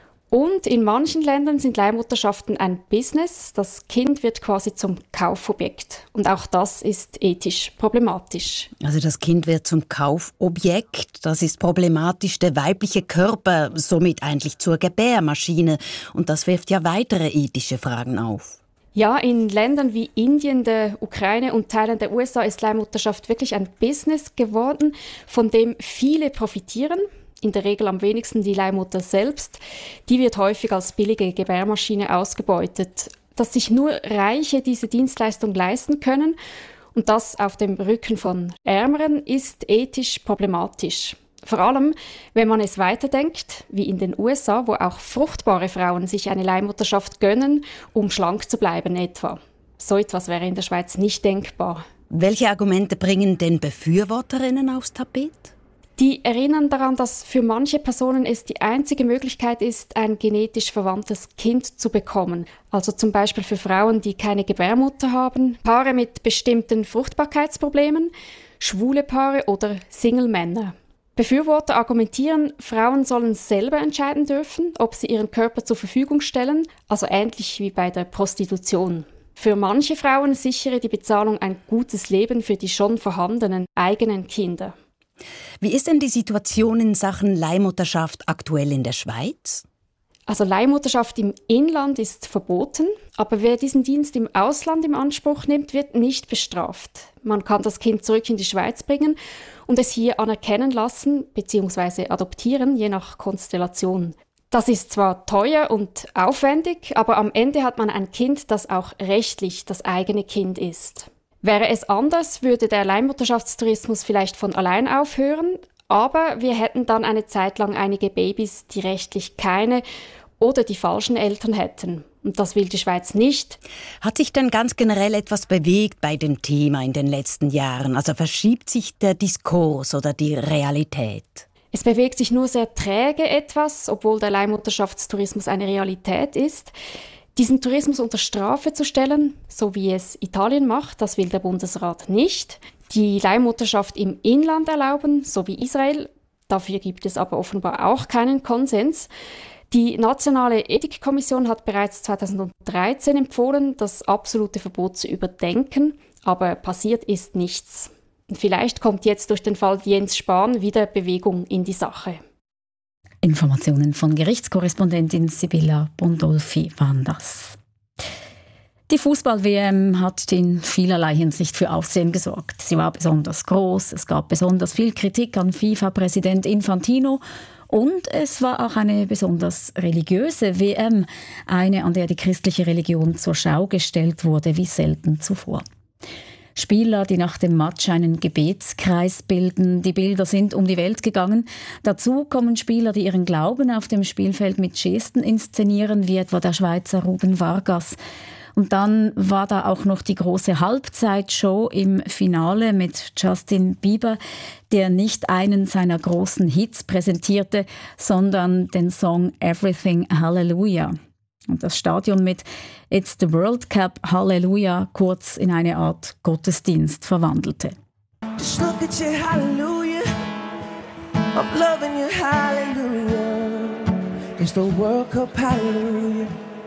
S14: Und in manchen Ländern sind Leihmutterschaften ein Business. Das Kind wird quasi zum Kaufobjekt. Und auch das ist ethisch problematisch.
S15: Also das Kind wird zum Kaufobjekt. Das ist problematisch. Der weibliche Körper somit eigentlich zur Gebärmaschine. Und das wirft ja weitere ethische Fragen auf.
S14: Ja, in Ländern wie Indien, der Ukraine und Teilen der U S A ist Leihmutterschaft wirklich ein Business geworden, von dem viele profitieren. In der Regel am wenigsten die Leihmutter selbst. Die wird häufig als billige Gebärmaschine ausgebeutet. Dass sich nur Reiche diese Dienstleistung leisten können und das auf dem Rücken von Ärmeren ist ethisch problematisch. Vor allem, wenn man es weiterdenkt, wie in den U S A, wo auch fruchtbare Frauen sich eine Leihmutterschaft gönnen, um schlank zu bleiben etwa. So etwas wäre in der Schweiz nicht denkbar.
S15: Welche Argumente bringen denn Befürworterinnen aufs Tapet?
S14: Die erinnern daran, dass für manche Personen es die einzige Möglichkeit ist, ein genetisch verwandtes Kind zu bekommen. Also zum Beispiel für Frauen, die keine Gebärmutter haben, Paare mit bestimmten Fruchtbarkeitsproblemen, schwule Paare oder Single-Männer. Befürworter argumentieren, Frauen sollen selber entscheiden dürfen, ob sie ihren Körper zur Verfügung stellen, also ähnlich wie bei der Prostitution. Für manche Frauen sichere die Bezahlung ein gutes Leben für die schon vorhandenen eigenen Kinder.
S15: Wie ist denn die Situation in Sachen Leihmutterschaft aktuell in der Schweiz?
S14: Also Leihmutterschaft im Inland ist verboten, aber wer diesen Dienst im Ausland in Anspruch nimmt, wird nicht bestraft. Man kann das Kind zurück in die Schweiz bringen und es hier anerkennen lassen bzw. adoptieren, je nach Konstellation. Das ist zwar teuer und aufwendig, aber am Ende hat man ein Kind, das auch rechtlich das eigene Kind ist. Wäre es anders, würde der Leihmutterschaftstourismus vielleicht von allein aufhören, aber wir hätten dann eine Zeit lang einige Babys, die rechtlich keine oder die falschen Eltern hätten. Und das will die Schweiz nicht.
S15: Hat sich denn ganz generell etwas bewegt bei dem Thema in den letzten Jahren? Also verschiebt sich der Diskurs oder die Realität?
S14: Es bewegt sich nur sehr träge etwas, obwohl der Leihmutterschaftstourismus eine Realität ist. Diesen Tourismus unter Strafe zu stellen, so wie es Italien macht, das will der Bundesrat nicht. Die Leihmutterschaft im Inland erlauben, so wie Israel. Dafür gibt es aber offenbar auch keinen Konsens. Die Nationale Ethikkommission hat bereits zweitausenddreizehn empfohlen, das absolute Verbot zu überdenken, aber passiert ist nichts. Vielleicht kommt jetzt durch den Fall Jens Spahn wieder Bewegung in die Sache.
S3: Informationen von Gerichtskorrespondentin Sibylla Bondolfi waren das. Die Fußball-W M hat in vielerlei Hinsicht für Aufsehen gesorgt. Sie war besonders groß, es gab besonders viel Kritik an FIFA-Präsident Infantino und es war auch eine besonders religiöse W M, eine, an der die christliche Religion zur Schau gestellt wurde wie selten zuvor. Spieler, die nach dem Match einen Gebetskreis bilden. Die Bilder sind um die Welt gegangen. Dazu kommen Spieler, die ihren Glauben auf dem Spielfeld mit Gesten inszenieren, wie etwa der Schweizer Ruben Vargas. Und dann war da auch noch die große Halbzeitshow im Finale mit Justin Bieber, der nicht einen seiner großen Hits präsentierte, sondern den Song Everything Hallelujah. Und das Stadion mit It's the World Cup Hallelujah kurz in eine Art Gottesdienst verwandelte.
S16: Just look at you, hallelujah. I'm loving you, hallelujah. It's the World Cup, hallelujah.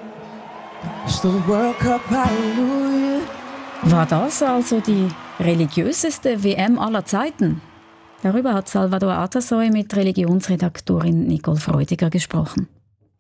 S16: It's the World Cup, hallelujah.
S3: War das also die religiöseste W M aller Zeiten? Darüber hat Salvador Atasoy mit Religionsredaktorin Nicole Freudiger gesprochen.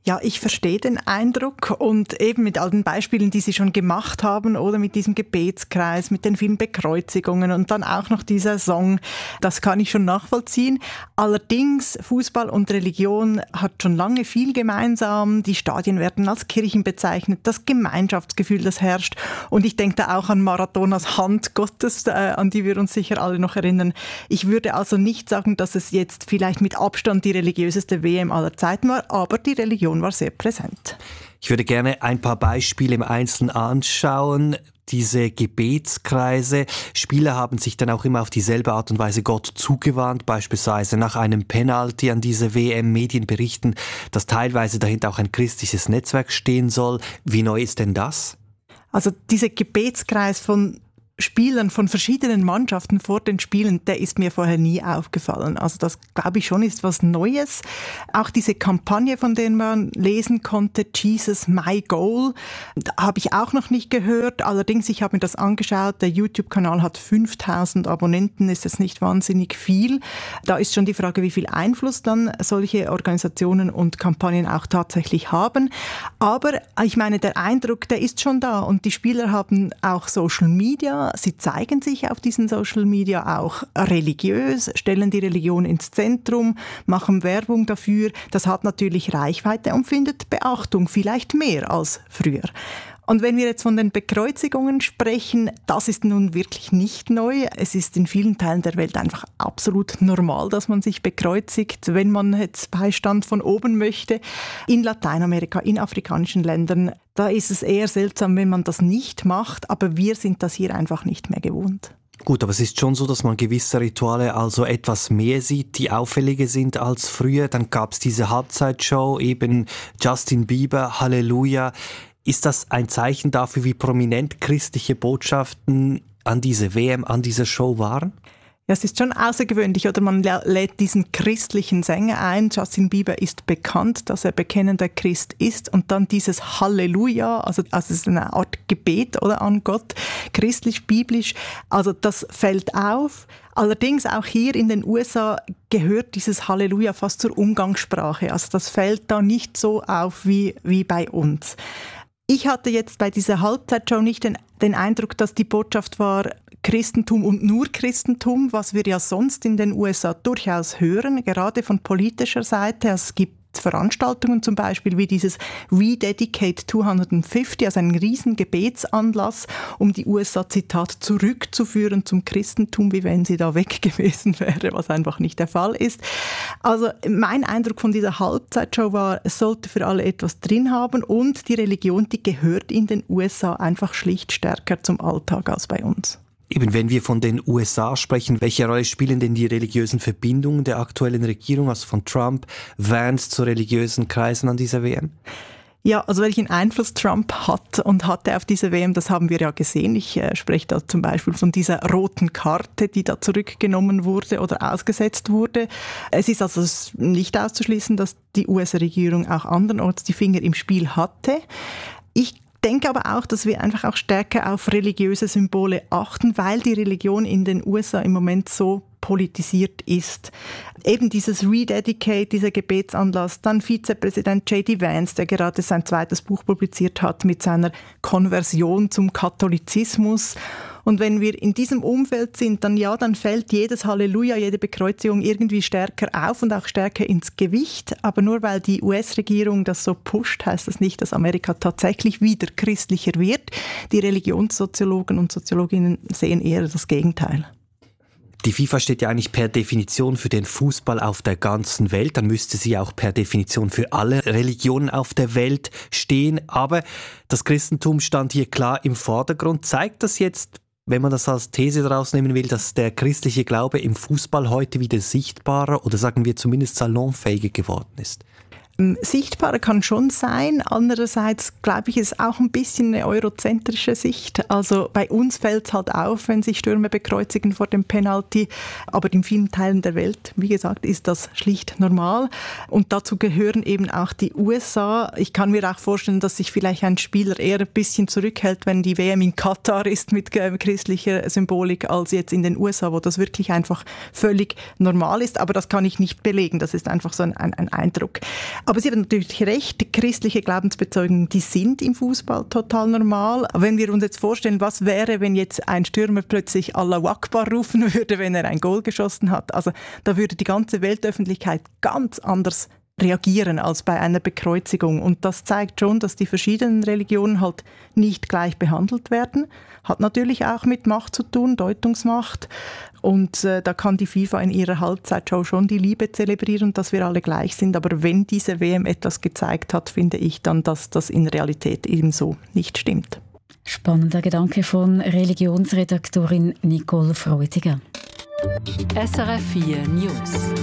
S17: Ja, ich verstehe den Eindruck und eben mit all den Beispielen, die Sie schon gemacht haben oder mit diesem Gebetskreis, mit den vielen Bekreuzigungen und dann auch noch dieser Song, das kann ich schon nachvollziehen. Allerdings, Fußball und Religion hat schon lange viel gemeinsam. Die Stadien werden als Kirchen bezeichnet, das Gemeinschaftsgefühl, das herrscht. Und ich denke da auch an Maradonas Hand Gottes, äh, an die wir uns sicher alle noch erinnern. Ich würde also nicht sagen, dass es jetzt vielleicht mit Abstand die religiöseste W M aller Zeiten war, aber die Religion war sehr präsent.
S18: Ich würde gerne ein paar Beispiele im Einzelnen anschauen. Diese Gebetskreise. Spieler haben sich dann auch immer auf dieselbe Art und Weise Gott zugewandt, beispielsweise nach einem Penalty an diese W M. Medien berichten, dass teilweise dahinter auch ein christliches Netzwerk stehen soll. Wie neu ist denn das?
S17: Also dieser Gebetskreis von Spielern von verschiedenen Mannschaften vor den Spielen, der ist mir vorher nie aufgefallen. Also das, glaube ich, schon ist was Neues. Auch diese Kampagne, von der man lesen konnte, Jesus, my goal, habe ich auch noch nicht gehört. Allerdings, ich habe mir das angeschaut, der YouTube-Kanal hat fünftausend Abonnenten, ist jetzt nicht wahnsinnig viel. Da ist schon die Frage, wie viel Einfluss dann solche Organisationen und Kampagnen auch tatsächlich haben. Aber ich meine, der Eindruck, der ist schon da und die Spieler haben auch Social Media. Sie zeigen sich auf diesen Social Media auch religiös, stellen die Religion ins Zentrum, machen Werbung dafür. Das hat natürlich Reichweite und findet Beachtung, vielleicht mehr als früher. Und wenn wir jetzt von den Bekreuzigungen sprechen, das ist nun wirklich nicht neu. Es ist in vielen Teilen der Welt einfach absolut normal, dass man sich bekreuzigt, wenn man jetzt Beistand von oben möchte. In Lateinamerika, in afrikanischen Ländern, da ist es eher seltsam, wenn man das nicht macht, aber wir sind das hier einfach nicht mehr gewohnt.
S18: Gut, aber es ist schon so, dass man gewisse Rituale also etwas mehr sieht, die auffälliger sind als früher. Dann gab es diese Halbzeitshow, eben Justin Bieber, Halleluja. Ist das ein Zeichen dafür, wie prominent christliche Botschaften an diese W M, an diese Show waren?
S17: Ja, es ist schon außergewöhnlich, oder man lädt diesen christlichen Sänger ein. Justin Bieber ist bekannt, dass er bekennender Christ ist und dann dieses Halleluja, also, also es ist eine Art Gebet oder an Gott, christlich, biblisch, also das fällt auf. Allerdings auch hier in den U S A gehört dieses Halleluja fast zur Umgangssprache, also das fällt da nicht so auf wie, wie bei uns. Ich hatte jetzt bei dieser Halbzeitshow nicht den, den Eindruck, dass die Botschaft war Christentum und nur Christentum, was wir ja sonst in den U S A durchaus hören, gerade von politischer Seite. Es gibt Veranstaltungen zum Beispiel wie dieses Rededicate zweihundertfünfzig, also ein riesen Gebetsanlass, um die U S A, Zitat, zurückzuführen zum Christentum, wie wenn sie da weg gewesen wäre, was einfach nicht der Fall ist. Also mein Eindruck von dieser Halbzeitshow war, es sollte für alle etwas drin haben und die Religion, die gehört in den U S A einfach schlicht stärker zum Alltag als bei uns.
S18: Eben, wenn wir von den U S A sprechen, welche Rolle spielen denn die religiösen Verbindungen der aktuellen Regierung, also von Trump, Vance zu religiösen Kreisen an dieser W M?
S17: Ja, also welchen Einfluss Trump hat und hatte auf diese W M, das haben wir ja gesehen. Ich äh, spreche da zum Beispiel von dieser roten Karte, die da zurückgenommen wurde oder ausgesetzt wurde. Es ist also nicht auszuschließen, dass die U S-Regierung auch andernorts die Finger im Spiel hatte. Ich Ich denke aber auch, dass wir einfach auch stärker auf religiöse Symbole achten, weil die Religion in den U S A im Moment so politisiert ist. Eben dieses Rededicate, dieser Gebetsanlass, dann Vizepräsident J D Vance, der gerade sein zweites Buch publiziert hat mit seiner Konversion zum Katholizismus. Und wenn wir in diesem Umfeld sind, dann ja, dann fällt jedes Halleluja, jede Bekreuzigung irgendwie stärker auf und auch stärker ins Gewicht. Aber nur weil die U S-Regierung das so pusht, heißt das nicht, dass Amerika tatsächlich wieder christlicher wird. Die Religionssoziologen und Soziologinnen sehen eher das Gegenteil.
S18: Die FIFA steht ja eigentlich per Definition für den Fußball auf der ganzen Welt. Dann müsste sie auch per Definition für alle Religionen auf der Welt stehen. Aber das Christentum stand hier klar im Vordergrund. Zeigt das jetzt, wenn man das als These daraus nehmen will, dass der christliche Glaube im Fußball heute wieder sichtbarer oder sagen wir zumindest salonfähiger geworden ist?
S17: Sichtbarer kann schon sein. Andererseits glaube ich, ist auch ein bisschen eine eurozentrische Sicht. Also bei uns fällt es halt auf, wenn sich Stürmer bekreuzigen vor dem Penalty. Aber in vielen Teilen der Welt, wie gesagt, ist das schlicht normal. Und dazu gehören eben auch die U S A. Ich kann mir auch vorstellen, dass sich vielleicht ein Spieler eher ein bisschen zurückhält, wenn die W M in Katar ist mit christlicher Symbolik, als jetzt in den U S A, wo das wirklich einfach völlig normal ist. Aber das kann ich nicht belegen. Das ist einfach so ein, ein, ein Eindruck. Aber Sie haben natürlich recht, christliche Glaubensbezeugungen, die sind im Fußball total normal. Aber wenn wir uns jetzt vorstellen, was wäre, wenn jetzt ein Stürmer plötzlich Allahu Akbar rufen würde, wenn er ein Goal geschossen hat, also da würde die ganze Weltöffentlichkeit ganz anders reagieren als bei einer Bekreuzigung. Und das zeigt schon, dass die verschiedenen Religionen halt nicht gleich behandelt werden. Hat natürlich auch mit Macht zu tun, Deutungsmacht. Und äh, da kann die FIFA in ihrer Halbzeitshow schon die Liebe zelebrieren, dass wir alle gleich sind. Aber wenn diese W M etwas gezeigt hat, finde ich dann, dass das in Realität ebenso nicht stimmt.
S3: Spannender Gedanke von Religionsredaktorin Nicole Freudiger.
S19: S R F vier News.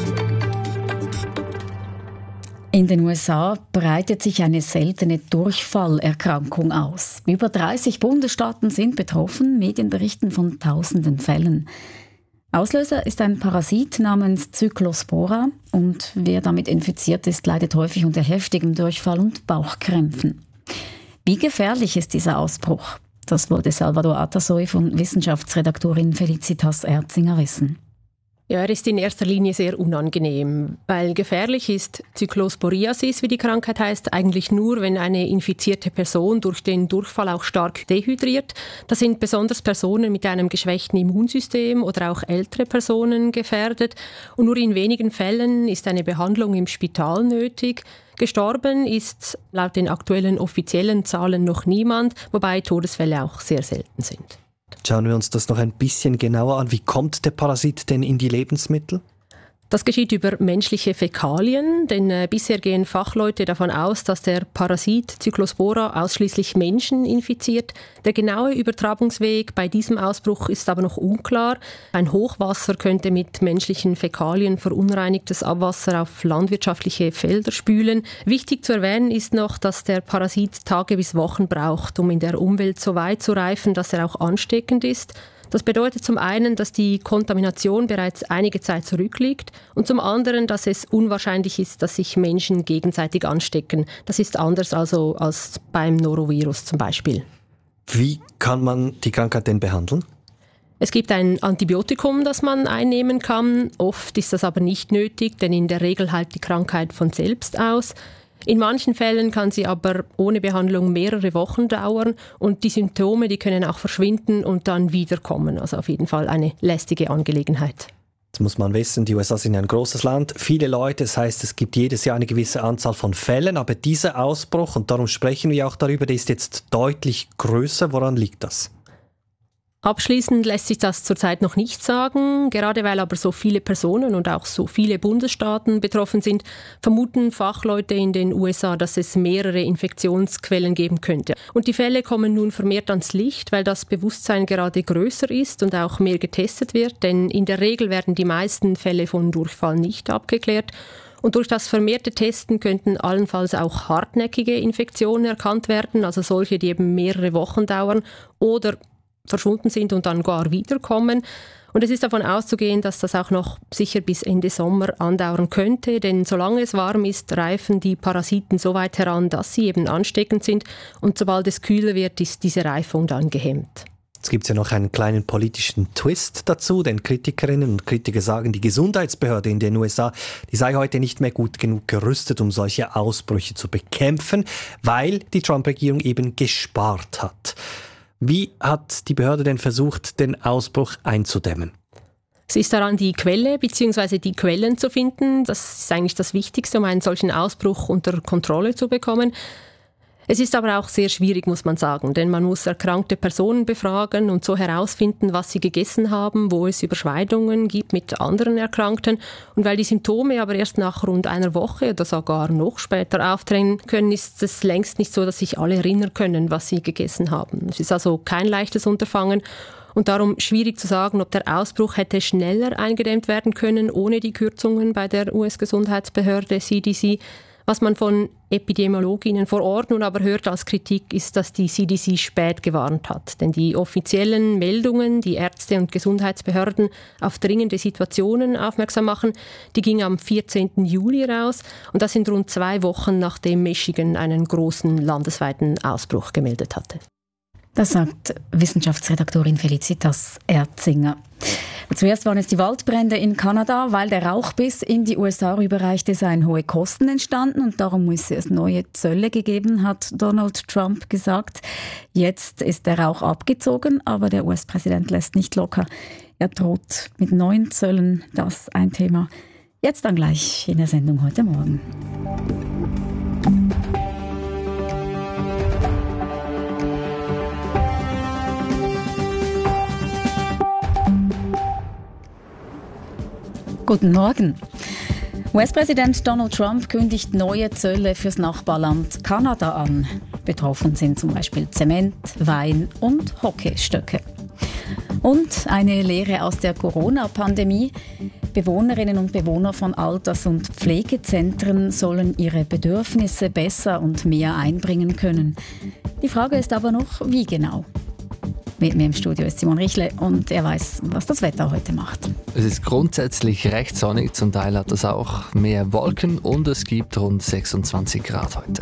S3: In den U S A breitet sich eine seltene Durchfallerkrankung aus. Über dreißig Bundesstaaten sind betroffen, Medien berichten von tausenden Fällen. Auslöser ist ein Parasit namens Cyclospora und wer damit infiziert ist, leidet häufig unter heftigem Durchfall und Bauchkrämpfen. Wie gefährlich ist dieser Ausbruch? Das wollte Salvador Atasoy von Wissenschaftsredaktorin Felicitas Erzinger wissen.
S20: Ja, er ist in erster Linie sehr unangenehm, weil gefährlich ist Cyclosporiasis, wie die Krankheit heißt, eigentlich nur, wenn eine infizierte Person durch den Durchfall auch stark dehydriert. Das sind besonders Personen mit einem geschwächten Immunsystem oder auch ältere Personen gefährdet. Und nur in wenigen Fällen ist eine Behandlung im Spital nötig. Gestorben ist laut den aktuellen offiziellen Zahlen noch niemand, wobei Todesfälle auch sehr selten sind.
S18: Schauen wir uns das noch ein bisschen genauer an. Wie kommt der Parasit denn in die Lebensmittel?
S20: Das geschieht über menschliche Fäkalien, denn äh, bisher gehen Fachleute davon aus, dass der Parasit Cyclospora ausschließlich Menschen infiziert. Der genaue Übertragungsweg bei diesem Ausbruch ist aber noch unklar. Ein Hochwasser könnte mit menschlichen Fäkalien verunreinigtes Abwasser auf landwirtschaftliche Felder spülen. Wichtig zu erwähnen ist noch, dass der Parasit Tage bis Wochen braucht, um in der Umwelt so weit zu reifen, dass er auch ansteckend ist. Das bedeutet zum einen, dass die Kontamination bereits einige Zeit zurückliegt und zum anderen, dass es unwahrscheinlich ist, dass sich Menschen gegenseitig anstecken. Das ist anders also als beim Norovirus zum Beispiel.
S18: Wie kann man die Krankheit denn behandeln?
S20: Es gibt ein Antibiotikum, das man einnehmen kann. Oft ist das aber nicht nötig, denn in der Regel heilt die Krankheit von selbst aus. In manchen Fällen kann sie aber ohne Behandlung mehrere Wochen dauern und die Symptome, die können auch verschwinden und dann wiederkommen. Also auf jeden Fall eine lästige Angelegenheit.
S18: Jetzt muss man wissen, die U S A sind ein großes Land, viele Leute, das heißt, es gibt jedes Jahr eine gewisse Anzahl von Fällen, aber dieser Ausbruch, und darum sprechen wir auch darüber, der ist jetzt deutlich größer. Woran liegt das?
S20: Abschließend lässt sich das zurzeit noch nicht sagen. Gerade weil aber so viele Personen und auch so viele Bundesstaaten betroffen sind, vermuten Fachleute in den U S A, dass es mehrere Infektionsquellen geben könnte. Und die Fälle kommen nun vermehrt ans Licht, weil das Bewusstsein gerade größer ist und auch mehr getestet wird. Denn in der Regel werden die meisten Fälle von Durchfall nicht abgeklärt. Und durch das vermehrte Testen könnten allenfalls auch hartnäckige Infektionen erkannt werden, also solche, die eben mehrere Wochen dauern oder verschwunden sind und dann gar wiederkommen. Und es ist davon auszugehen, dass das auch noch sicher bis Ende Sommer andauern könnte, denn solange es warm ist, reifen die Parasiten so weit heran, dass sie eben ansteckend sind und sobald es kühler wird, ist diese Reifung dann gehemmt.
S18: Jetzt gibt es ja noch einen kleinen politischen Twist dazu, denn Kritikerinnen und Kritiker sagen, die Gesundheitsbehörde in den U S A, die sei heute nicht mehr gut genug gerüstet, um solche Ausbrüche zu bekämpfen, weil die Trump-Regierung eben gespart hat. Wie hat die Behörde denn versucht, den Ausbruch einzudämmen?
S20: Es ist daran, die Quelle bzw. die Quellen zu finden. Das ist eigentlich das Wichtigste, um einen solchen Ausbruch unter Kontrolle zu bekommen. Es ist aber auch sehr schwierig, muss man sagen, denn man muss erkrankte Personen befragen und so herausfinden, was sie gegessen haben, wo es Überschneidungen gibt mit anderen Erkrankten. Und weil die Symptome aber erst nach rund einer Woche oder sogar noch später auftreten können, ist es längst nicht so, dass sich alle erinnern können, was sie gegessen haben. Es ist also kein leichtes Unterfangen. Und darum schwierig zu sagen, ob der Ausbruch hätte schneller eingedämmt werden können, ohne die Kürzungen bei der U S-Gesundheitsbehörde C D C. Was man von Epidemiologinnen vor Ort nun aber hört als Kritik, ist, dass die C D C spät gewarnt hat. Denn die offiziellen Meldungen, die Ärzte und Gesundheitsbehörden auf dringende Situationen aufmerksam machen, die ging am vierzehnten Juli raus. Und das sind rund zwei Wochen, nachdem Michigan einen großen landesweiten Ausbruch gemeldet hatte.
S3: Das sagt Wissenschaftsredaktorin Felicitas Erzinger. Zuerst waren es die Waldbrände in Kanada, weil der Rauchbiss in die U S A rüberreichte, seien hohe Kosten entstanden und darum müsse es neue Zölle gegeben, hat Donald Trump gesagt. Jetzt ist der Rauch abgezogen, aber der U S-Präsident lässt nicht locker. Er droht mit neuen Zöllen, das ein Thema. Jetzt dann gleich in der Sendung heute Morgen. Guten Morgen. U S-Präsident Donald Trump kündigt neue Zölle fürs Nachbarland Kanada an. Betroffen sind zum Beispiel Zement, Wein und Hockeystöcke. Und eine Lehre aus der Corona-Pandemie. Bewohnerinnen und Bewohner von Alters- und Pflegezentren sollen ihre Bedürfnisse besser und mehr einbringen können. Die Frage ist aber noch, wie genau? Mit mir im Studio ist Simon Richle und er weiß, was das Wetter heute macht.
S7: Es ist grundsätzlich recht sonnig, zum Teil hat es auch mehr Wolken und es gibt rund sechsundzwanzig Grad heute.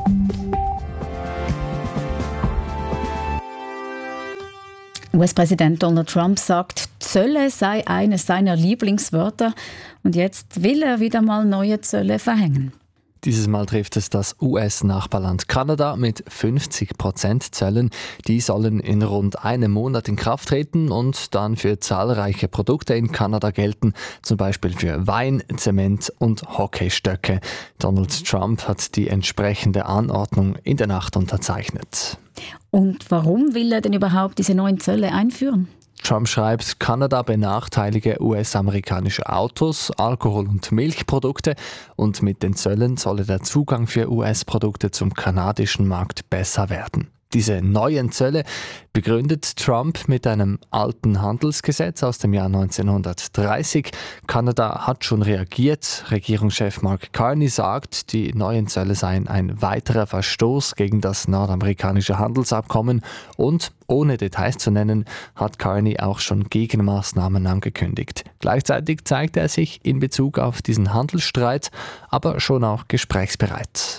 S3: U S-Präsident Donald Trump sagt, Zölle sei eines seiner Lieblingswörter und jetzt will er wieder mal neue Zölle verhängen.
S7: Dieses Mal trifft es das U S-Nachbarland Kanada mit fünfzig Prozent Zöllen. Die sollen in rund einem Monat in Kraft treten und dann für zahlreiche Produkte in Kanada gelten, zum Beispiel für Wein, Zement und Hockeystöcke. Donald Trump hat die entsprechende Anordnung in der Nacht unterzeichnet.
S3: Und warum will er denn überhaupt diese neuen Zölle einführen?
S7: Trump schreibt, Kanada benachteilige U S-amerikanische Autos, Alkohol- und Milchprodukte und mit den Zöllen solle der Zugang für U S-Produkte zum kanadischen Markt besser werden. Diese neuen Zölle begründet Trump mit einem alten Handelsgesetz aus dem Jahr neunzehnhundertdreißig. Kanada hat schon reagiert. Regierungschef Mark Carney sagt, die neuen Zölle seien ein weiterer Verstoß gegen das nordamerikanische Handelsabkommen und ohne Details zu nennen, hat Carney auch schon Gegenmaßnahmen angekündigt. Gleichzeitig zeigt er sich in Bezug auf diesen Handelsstreit aber schon auch gesprächsbereit.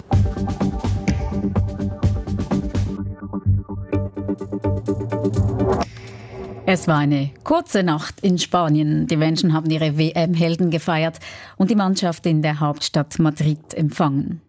S3: Es war eine kurze Nacht in Spanien. Die Menschen haben ihre W M-Helden gefeiert und die Mannschaft in der Hauptstadt Madrid empfangen.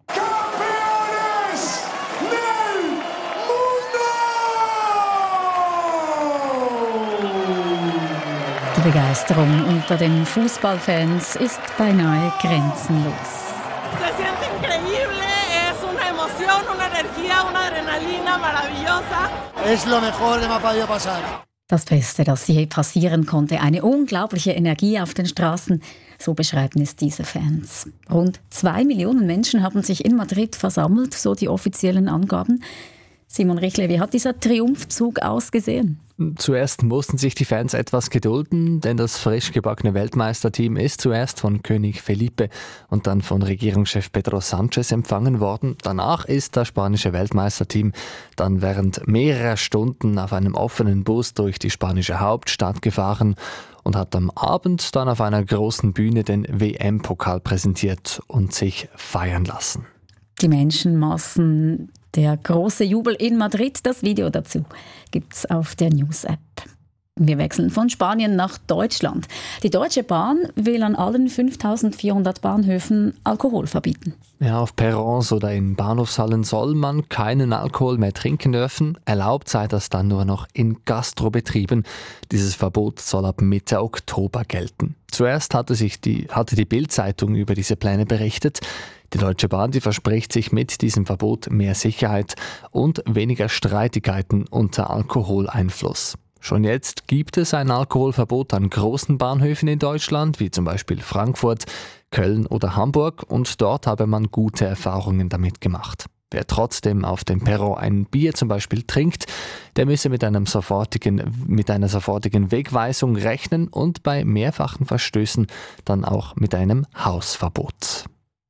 S3: Die Begeisterung unter den Fußballfans ist beinahe grenzenlos.
S8: Se siente increíble, es una emoción, una energía, una adrenalina maravillosa.
S9: Es lo mejor que me ha podido pasar.
S3: Das Beste, das je passieren konnte. Eine unglaubliche Energie auf den Straßen. So beschreiben es diese Fans. Rund zwei Millionen Menschen haben sich in Madrid versammelt, so die offiziellen Angaben. Simon Richle, wie hat dieser Triumphzug ausgesehen?
S7: Zuerst mussten sich die Fans etwas gedulden, denn das frisch gebackene Weltmeisterteam ist zuerst von König Felipe und dann von Regierungschef Pedro Sánchez empfangen worden. Danach ist das spanische Weltmeisterteam dann während mehrerer Stunden auf einem offenen Bus durch die spanische Hauptstadt gefahren und hat am Abend dann auf einer großen Bühne den W M-Pokal präsentiert und sich feiern lassen.
S3: Die Menschenmassen, der große Jubel in Madrid, das Video dazu gibt's auf der News-App. Wir wechseln von Spanien nach Deutschland. Die Deutsche Bahn will an allen fünftausendvierhundert Bahnhöfen Alkohol verbieten.
S7: Ja, auf Perrons oder in Bahnhofshallen soll man keinen Alkohol mehr trinken dürfen. Erlaubt sei das dann nur noch in Gastrobetrieben. Dieses Verbot soll ab Mitte Oktober gelten. Zuerst hatte sich die, hatte die Bild-Zeitung über diese Pläne berichtet. Die Deutsche Bahn, die verspricht sich mit diesem Verbot mehr Sicherheit und weniger Streitigkeiten unter Alkoholeinfluss. Schon jetzt gibt es ein Alkoholverbot an großen Bahnhöfen in Deutschland, wie zum Beispiel Frankfurt, Köln oder Hamburg, und dort habe man gute Erfahrungen damit gemacht. Wer trotzdem auf dem Perron ein Bier zum Beispiel trinkt, der müsse mit, einem sofortigen, mit einer sofortigen Wegweisung rechnen und bei mehrfachen Verstößen dann auch mit einem Hausverbot.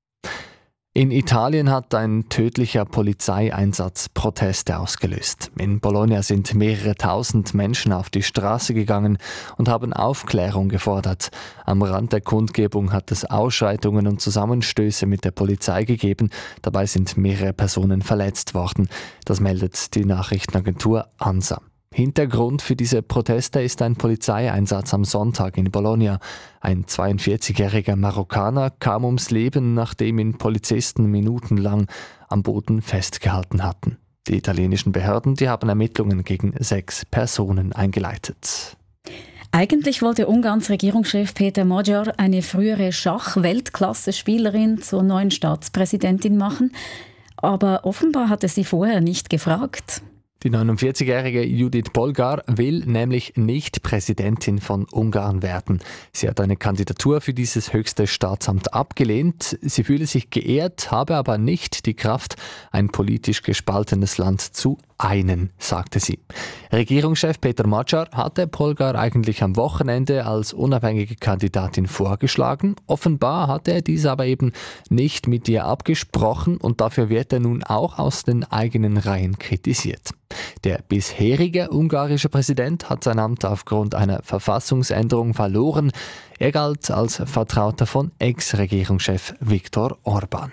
S7: In Italien hat ein tödlicher Polizeieinsatz Proteste ausgelöst. In Bologna sind mehrere tausend Menschen auf die Straße gegangen und haben Aufklärung gefordert. Am Rand der Kundgebung hat es Ausschreitungen und Zusammenstöße mit der Polizei gegeben. Dabei sind mehrere Personen verletzt worden. Das meldet die Nachrichtenagentur ANSA. Hintergrund für diese Proteste ist ein Polizeieinsatz am Sonntag in Bologna. Ein zweiundvierzigjähriger Marokkaner kam ums Leben, nachdem ihn Polizisten minutenlang am Boden festgehalten hatten. Die italienischen Behörden, die haben Ermittlungen gegen sechs Personen eingeleitet.
S3: Eigentlich wollte Ungarns Regierungschef Péter Magyar eine frühere Schach-Weltklasse-Spielerin zur neuen Staatspräsidentin machen, aber offenbar hat er sie vorher nicht gefragt.
S7: Die neunundvierzigjährige Judith Polgár will nämlich nicht Präsidentin von Ungarn werden. Sie hat eine Kandidatur für dieses höchste Staatsamt abgelehnt. Sie fühle sich geehrt, habe aber nicht die Kraft, ein politisch gespaltenes Land zu einen, sagte sie. Regierungschef Péter Magyar hatte Polgár eigentlich am Wochenende als unabhängige Kandidatin vorgeschlagen. Offenbar hatte er dies aber eben nicht mit ihr abgesprochen und dafür wird er nun auch aus den eigenen Reihen kritisiert. Der bisherige ungarische Präsident hat sein Amt aufgrund einer Verfassungsänderung verloren. Er galt als Vertrauter von Ex-Regierungschef Viktor Orbán.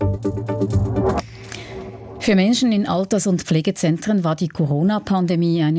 S3: Für Menschen in Alters- und Pflegezentren war die Corona-Pandemie eine